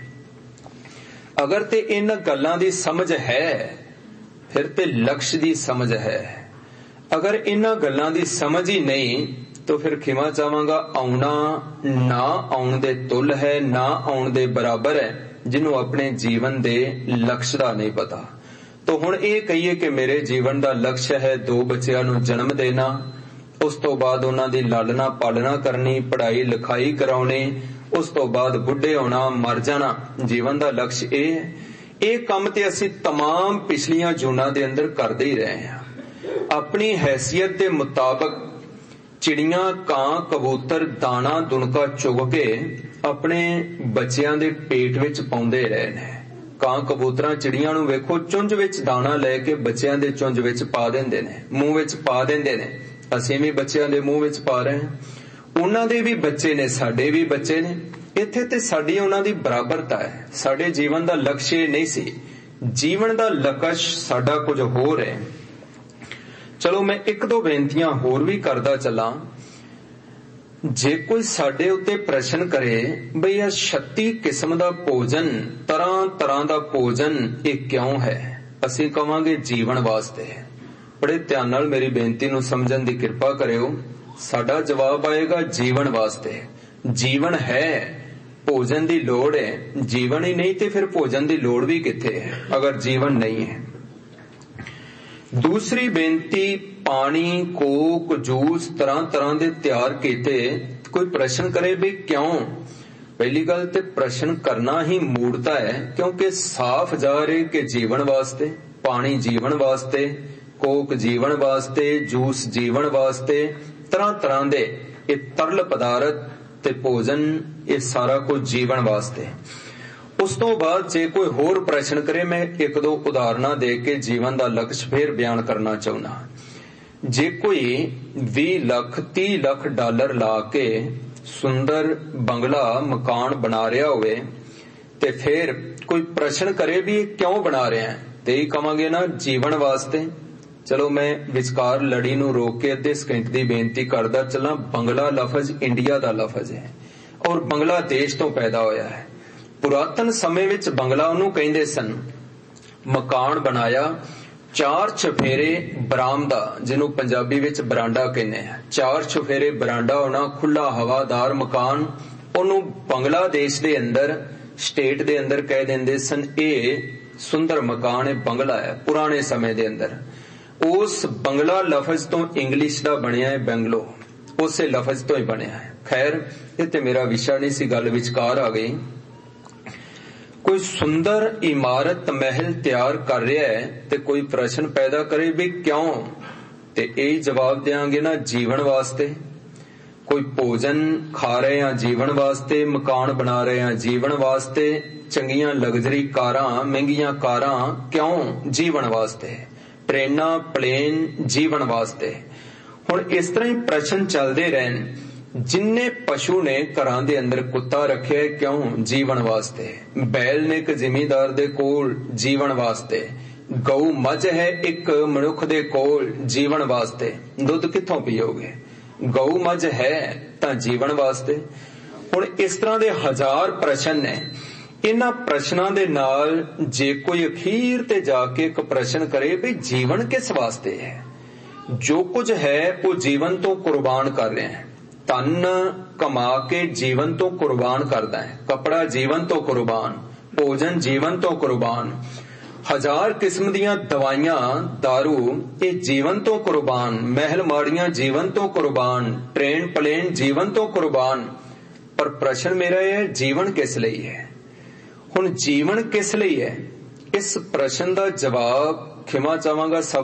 ਅਗਰ ਤੇ ਇਹਨਾਂ ਗੱਲਾਂ ਦੀ ਸਮਝ ਹੈ, ਫਿਰ ਤੇ ਲਕਸ਼ ਦੀ ਸਮਝ ਹੈ। ਅਗਰ ਇਹਨਾਂ ਗੱਲਾਂ ਦੀ ਸਮਝ ਹੀ ਨਹੀਂ, ਤਾਂ ਫਿਰ ਖਿਮਾ ਚਾਹਾਂਗਾ, ਆਉਣਾ ਨਾ ਆਉਣ ਦੇ ਤੁੱਲ ਹੈ, ਨਾ ਆਉਣ ਦੇ ਬਰਾਬਰ ਹੈ, ਜਿਹਨੂੰ ਆਪਣੇ ਜੀਵਨ ਦੇ ਲਕਸ਼ ਦਾ ਨਹੀਂ ਪਤਾ। ਤਾਂ ਹੁਣ ਇਹ ਕਹੀਏ ਕਿ ਮੇਰੇ ਜੀਵਨ ਦਾ ਲਕਸ਼ ਹੈ 2 ਬੱਚਿਆਂ ਨੂੰ ਜਨਮ ਦੇਣਾ, ਉਸ ਤੋਂ ਬਾਅਦ ਉਹਨਾਂ ਦੀ ਲਾਲਣਾ ਪਾਲਣਾ ਕਰਨੀ, ਪੜ੍ਹਾਈ ਲਿਖਾਈ ਕਰਾਉਣੀ, ਉਸ ਤੋਂ ਬਾਅਦ ਬੁੱਢੇ ਹੋਣਾ, ਮਰ ਜਾਣਾ। ਜੀਵਨ ਦਾ ਲਕਸ਼ ਇਹ ਹੈ। ਇਹ ਕੰਮ ਤੇ ਅਸੀਂ तमाम ਪਿਛਲੀਆਂ ਜੂਨਾਂ ਦੇ ਅੰਦਰ ਕਰਦੇ ਹੀ ਰਹੇ ਹਾਂ। ਆਪਣੀ ਹੈਸੀਅਤ ਦੇ ਮੁਤਾਬਕ ਚਿੜੀਆਂ, ਕਾਂ, ਕਬੂਤਰ ਦਾਣਾ ਦੁਣਕਾ ਚੁਗ ਕੇ ਆਪਣੇ ਬੱਚਿਆਂ ਦੇ ਪੇਟ ਵਿੱਚ ਪਾਉਂਦੇ ਰਹੇ ਨੇ। ਕਾਂ, ਕਬੂਤਰਾਂ, ਚਿੜੀਆਂ ਨੂੰ ਵੇਖੋ, ਚੁੰਝ ਵਿੱਚ ਦਾਣਾ ਲੈ ਕੇ ਬੱਚਿਆਂ ਦੇ ਚੁੰਝ ਵਿੱਚ ਪਾ ਦਿੰਦੇ ਨੇ, ਮੂੰਹ ਵਿੱਚ ਪਾ ਦਿੰਦੇ ਨੇ। ਅਸੀਂ ਵੀ ਬੱਚਿਆਂ ਦੇ ਮੂੰਹ ਵਿੱਚ ਪਾ ਰਹੇ ਹਾਂ। ਉਹਨਾਂ ਦੇ ਵੀ ਬੱਚੇ ਨੇ, ਸਾਡੇ ਵੀ ਬੱਚੇ ਨੇ। ਇੱਥੇ ਤੇ ਸਾਡੀ ਉਹਨਾਂ ਦੀ ਬਰਾਬਰਤਾ ਹੈ। ਸਾਡੇ ਜੀਵਨ ਦਾ ਲਕਸ਼ ਇਹ ਨਹੀਂ ਸੀ। ਜੀਵਨ ਦਾ ਲਕਸ਼ ਸਾਡਾ ਕੁਝ ਹੋਰ ਹੈ। ਚਲੋ ਮੈਂ 1-2 ਬੇਨਤੀਆਂ ਹੋਰ ਵੀ ਕਰਦਾ ਚੱਲਾਂ। ਜੇ ਕੋਈ ਸਾਡੇ ਉੱਤੇ ਪ੍ਰਸ਼ਨ ਕਰੇ ਬਈ ਇਹ 36 ਕਿਸਮ ਦਾ ਭੋਜਨ, ਤਰ੍ਹਾਂ ਦਾ ਭੋਜਨ, ਇਹ ਕਿਉਂ ਹੈ, ਅਸੀਂ ਕਵਾਂਗੇ ਜੀਵਨ ਵਾਸਤੇ। ਬੜੇ ਧਿਆਨ ਨਾਲ ਮੇਰੀ ਬੇਨਤੀ ਨੂੰ ਸਮਝਣ ਦੀ ਕਿਰਪਾ ਕਰਿਓ। ਸਾਡਾ ਜਵਾਬ ਆਏਗਾ ਜੀਵਨ ਵਾਸਤੇ। ਜੀਵਨ ਹੈ, ਭੋਜਨ ਦੀ ਲੋੜ ਹੈ। ਜੀਵਨ ਹੀ ਨਹੀਂ ਤੇ ਫਿਰ ਭੋਜਨ ਦੀ ਲੋੜ ਵੀ ਕਿੱਥੇ ਹੈ, ਅਗਰ ਜੀਵਨ ਨਹੀਂ ਹੈ। ਦੂਸਰੀ ਬੇਨਤੀ, ਪਾਣੀ, ਕੋਕ, ਜੂਸ ਤਰ੍ਹਾਂ ਦੇ ਤਿਆਰ ਕੀਤੇ। ਕੋਈ ਪ੍ਰਸ਼ਨ ਕਰੇ ਵੀ ਕਿਉਂ? ਪਹਿਲੀ ਗੱਲ ਤੇ ਪ੍ਰਸ਼ਨ ਕਰਨਾ ਹੀ ਮੂਰਖਤਾ ਹੈ, ਕਿਉਂਕਿ ਸਾਫ਼ ਜ਼ਾਹਰ ਹੈ ਕਿ ਜੀਵਨ ਵਾਸਤੇ। ਪਾਣੀ ਜੀਵਨ ਵਾਸਤੇ, ਕੋਕ ਜੀਵਨ ਵਾਸਤੇ, ਜੂਸ ਜੀਵਨ ਵਾਸਤੇ, ਤਰ੍ਹਾਂ ਦੇ ਇਹ ਤਰਲ ਪਦਾਰਥ ਤੇ ਭੋਜਨ, ਇਹ ਸਾਰਾ ਕੁਝ ਜੀਵਨ ਵਾਸਤੇ। ਉਸ ਤੋਂ ਬਾਅਦ ਜੇ ਕੋਈ ਹੋਰ ਪ੍ਰਸ਼ਨ ਕਰੇ, ਮੈਂ 1-2 ਉਦਾਹਰਨਾਂ ਦੇ ਕੇ ਜੀਵਨ ਦਾ ਲਕਸ਼ ਫੇਰ ਬਿਆਨ ਕਰਨਾ ਚਾਹੁੰਦਾ। ਜੇ ਕੋਈ 20 ਲੱਖ 30 ਲੱਖ ਡਾਲਰ ਲਾ ਕੇ ਸੁੰਦਰ ਬੰਗਲਾ, ਮਕਾਨ ਬਣਾ ਰਿਹਾ ਹੋਵੇ, ਤੇ ਫਿਰ ਕੋਈ ਪ੍ਰਸ਼ਨ ਕਰੇ ਵੀ ਇਹ ਕਿਉਂ ਬਣਾ ਰਿਹਾ ਹੈ, ਤੇ ਇਹ ਕਵਾਂਗੇ ਨਾ ਜੀਵਨ ਵਾਸਤੇ। ਚਲੋ ਮੈਂ ਵਿਚਕਾਰ ਲੜੀ ਨੂੰ ਰੋਕ ਕੇ ਅੱਧੇ ਸਕਿੰਟ ਦੀ ਬੇਨਤੀ ਕਰਦਾ ਚੱਲਾਂ। ਬੰਗਲਾ ਲਫ਼ਜ਼ ਇੰਡੀਆ ਦਾ ਲਫ਼ਜ਼ ਹੈ ਔਰ ਬੰਗਲਾਦੇਸ਼ ਤੋਂ ਪੈਦਾ ਹੋਇਆ ਹੈ। ਪੁਰਾਤਨ ਸਮੇਂ ਵਿੱਚ ਬੰਗਲਾ ਉਹਨੂੰ ਕਹਿੰਦੇ ਸਨ। ਮਕਾਨ ਬਣਾਇਆ, 4 ਚੁਫੇਰੇ ਬਰਾਮਦਾ, ਜਿਹਨੂੰ ਪੰਜਾਬੀ ਵਿੱਚ ਬਰਾਂਡਾ ਕਹਿੰਦੇ ਆ। 4 ਚੁਫੇਰੇ ਬਰਾਂਡਾ ਹੋਣਾ, ਖੁੱਲਾ ਹਵਾਦਾਰ ਮਕਾਨ। ਉਹਨੂੰ ਬੰਗਲਾਦੇਸ਼ ਦੇ ਅੰਦਰ, ਸਟੇਟ ਦੇ ਅੰਦਰ ਕਹਿ ਦਿੰਦੇ ਸਨ ਇਹ ਸੁੰਦਰ ਮਕਾਨ ਹੈ, ਬੰਗਲਾ ਹੈ। ਪੁਰਾਣੇ ਸਮੇਂ ਦੇ ਅੰਦਰ ਉਸ ਬੰਗਲਾ ਲਫ਼ਜ਼ ਤੋਂ ਇੰਗਲਿਸ਼ ਦਾ ਬਣਿਆ ਹੈ ਬੰਗਲੋ, ਉਸੇ ਲਫ਼ਜ਼ ਤੋਂ ਹੀ ਬਣਿਆ ਹੈ। ਖੈਰ ਇਹ ਤੇ ਮੇਰਾ ਵਿਸ਼ਾ ਨਹੀਂ ਸੀ, ਗੱਲ ਵਿਚਕਾਰ ਆ ਗਈ। ਕੋਈ ਸੁੰਦਰ ਇਮਾਰਤ, ਮਹਿਲ ਤਿਆਰ ਕਰ ਰਿਹਾ ਹੈ ਤੇ ਕੋਈ ਪ੍ਰਸ਼ਨ ਪੈਦਾ ਕਰੇ ਵੀ ਕਿਉਂ, ਤੇ ਇਹ ਜਵਾਬ ਦੇਾਂਗੇ ਨਾ ਜੀਵਨ ਵਾਸਤੇ। ਕੋਈ ਭੋਜਨ ਖਾ ਰਹੇ ਹਾਂ ਜੀਵਨ ਵਾਸਤੇ, ਮਕਾਨ ਬਣਾ ਰਹੇ ਹਾਂ ਜੀਵਨ ਵਾਸਤੇ, ਚੰਗੀਆਂ ਲਗਜ਼ਰੀ ਕਾਰਾਂ, ਮਹਿੰਗੀਆਂ ਕਾਰਾਂ, ਕਿਉਂ? ਜੀਵਨ ਵਾਸਤੇ। ਟ੍ਰੇਨਾਂ, ਪਲੇਨ ਜੀਵਨ ਵਾਸਤੇ। ਹੁਣ ਇਸ ਤਰ੍ਹਾਂ ਹੀ ਪ੍ਰਸ਼ਨ ਚੱਲਦੇ ਰਹਿਣ। ਜਿੰਨੇ ਪਸ਼ੂ ਨੇ ਘਰਾਂ ਦੇ ਅੰਦਰ ਕੁੱਤਾ ਰੱਖਿਆ, ਕਿਉਂ? ਜੀਵਨ ਵਾਸਤੇ। ਬੈਲ ਨੇ ਇੱਕ ਜ਼ਿਮੀਂਦਾਰ ਦੇ ਕੋਲ, ਜੀਵਨ ਵਾਸਤੇ। ਗਊ ਮੱਝ ਹੈ ਇੱਕ ਮਨੁੱਖ ਦੇ ਕੋਲ, ਜੀਵਨ ਵਾਸਤੇ। ਦੁੱਧ ਕਿੱਥੋਂ ਪੀਓਗੇ? ਗਊ ਮੱਝ ਹੈ ਤਾਂ ਜੀਵਨ ਵਾਸਤੇ। ਹੁਣ ਇਸ ਤਰ੍ਹਾਂ ਦੇ 1000 ਪ੍ਰਸ਼ਨ ਨੇ। ਇਹਨਾਂ ਪ੍ਰਸ਼ਨਾਂ ਦੇ ਨਾਲ ਜੇ ਕੋਈ ਅਖੀਰ ਤੇ ਜਾ ਕੇ ਇੱਕ ਪ੍ਰਸ਼ਨ ਕਰੇ ਵੀ ਜੀਵਨ ਕਿਸ ਵਾਸਤੇ ਹੈ, ਜੋ ਕੁਝ ਹੈ ਉਹ ਜੀਵਨ ਤੋਂ ਕੁਰਬਾਨ ਕਰ ਰਹੇ ਹੈ। ਧਨ ਕਮਾ ਕੇ ਜੀਵਨ ਤੋਂ ਕੁਰਬਾਨ ਕਰਦਾ ਹੈ। ਕੱਪੜਾ ਜੀਵਨ ਤੋਂ ਕੁਰਬਾਨ, ਭੋਜਨ ਜੀਵਨ ਤੋਂ ਕੁਰਬਾਨ, 1000 ਕਿਸਮ ਦੀਆਂ ਦਵਾਈਆਂ, दारू ਇਹ ਜੀਵਨ ਤੋਂ ਕੁਰਬਾਨ, ਮਹਿਲ ਮਾੜੀਆਂ ਜੀਵਨ ਤੋਂ ਕੁਰਬਾਨ, ਟ੍ਰੇਨ ਪਲੇਨ ਜੀਵਨ ਤੋਂ ਕੁਰਬਾਨ। ਪਰ ਪ੍ਰਸ਼ਨ ਮੇਰਾ ਇਹ ਹੈ, ਜੀਵਨ ਕਿਸ ਲਈ ਹੈ? ਹੁਣ ਜੀਵਨ ਕਿਸ ਲਈ ਹੈ? ਇਸ ਪ੍ਰਸ਼ਨ ਦਾ ਜਵਾਬ ਖਿਮਾ ਚਾਹਾਂਗਾ ਸਭ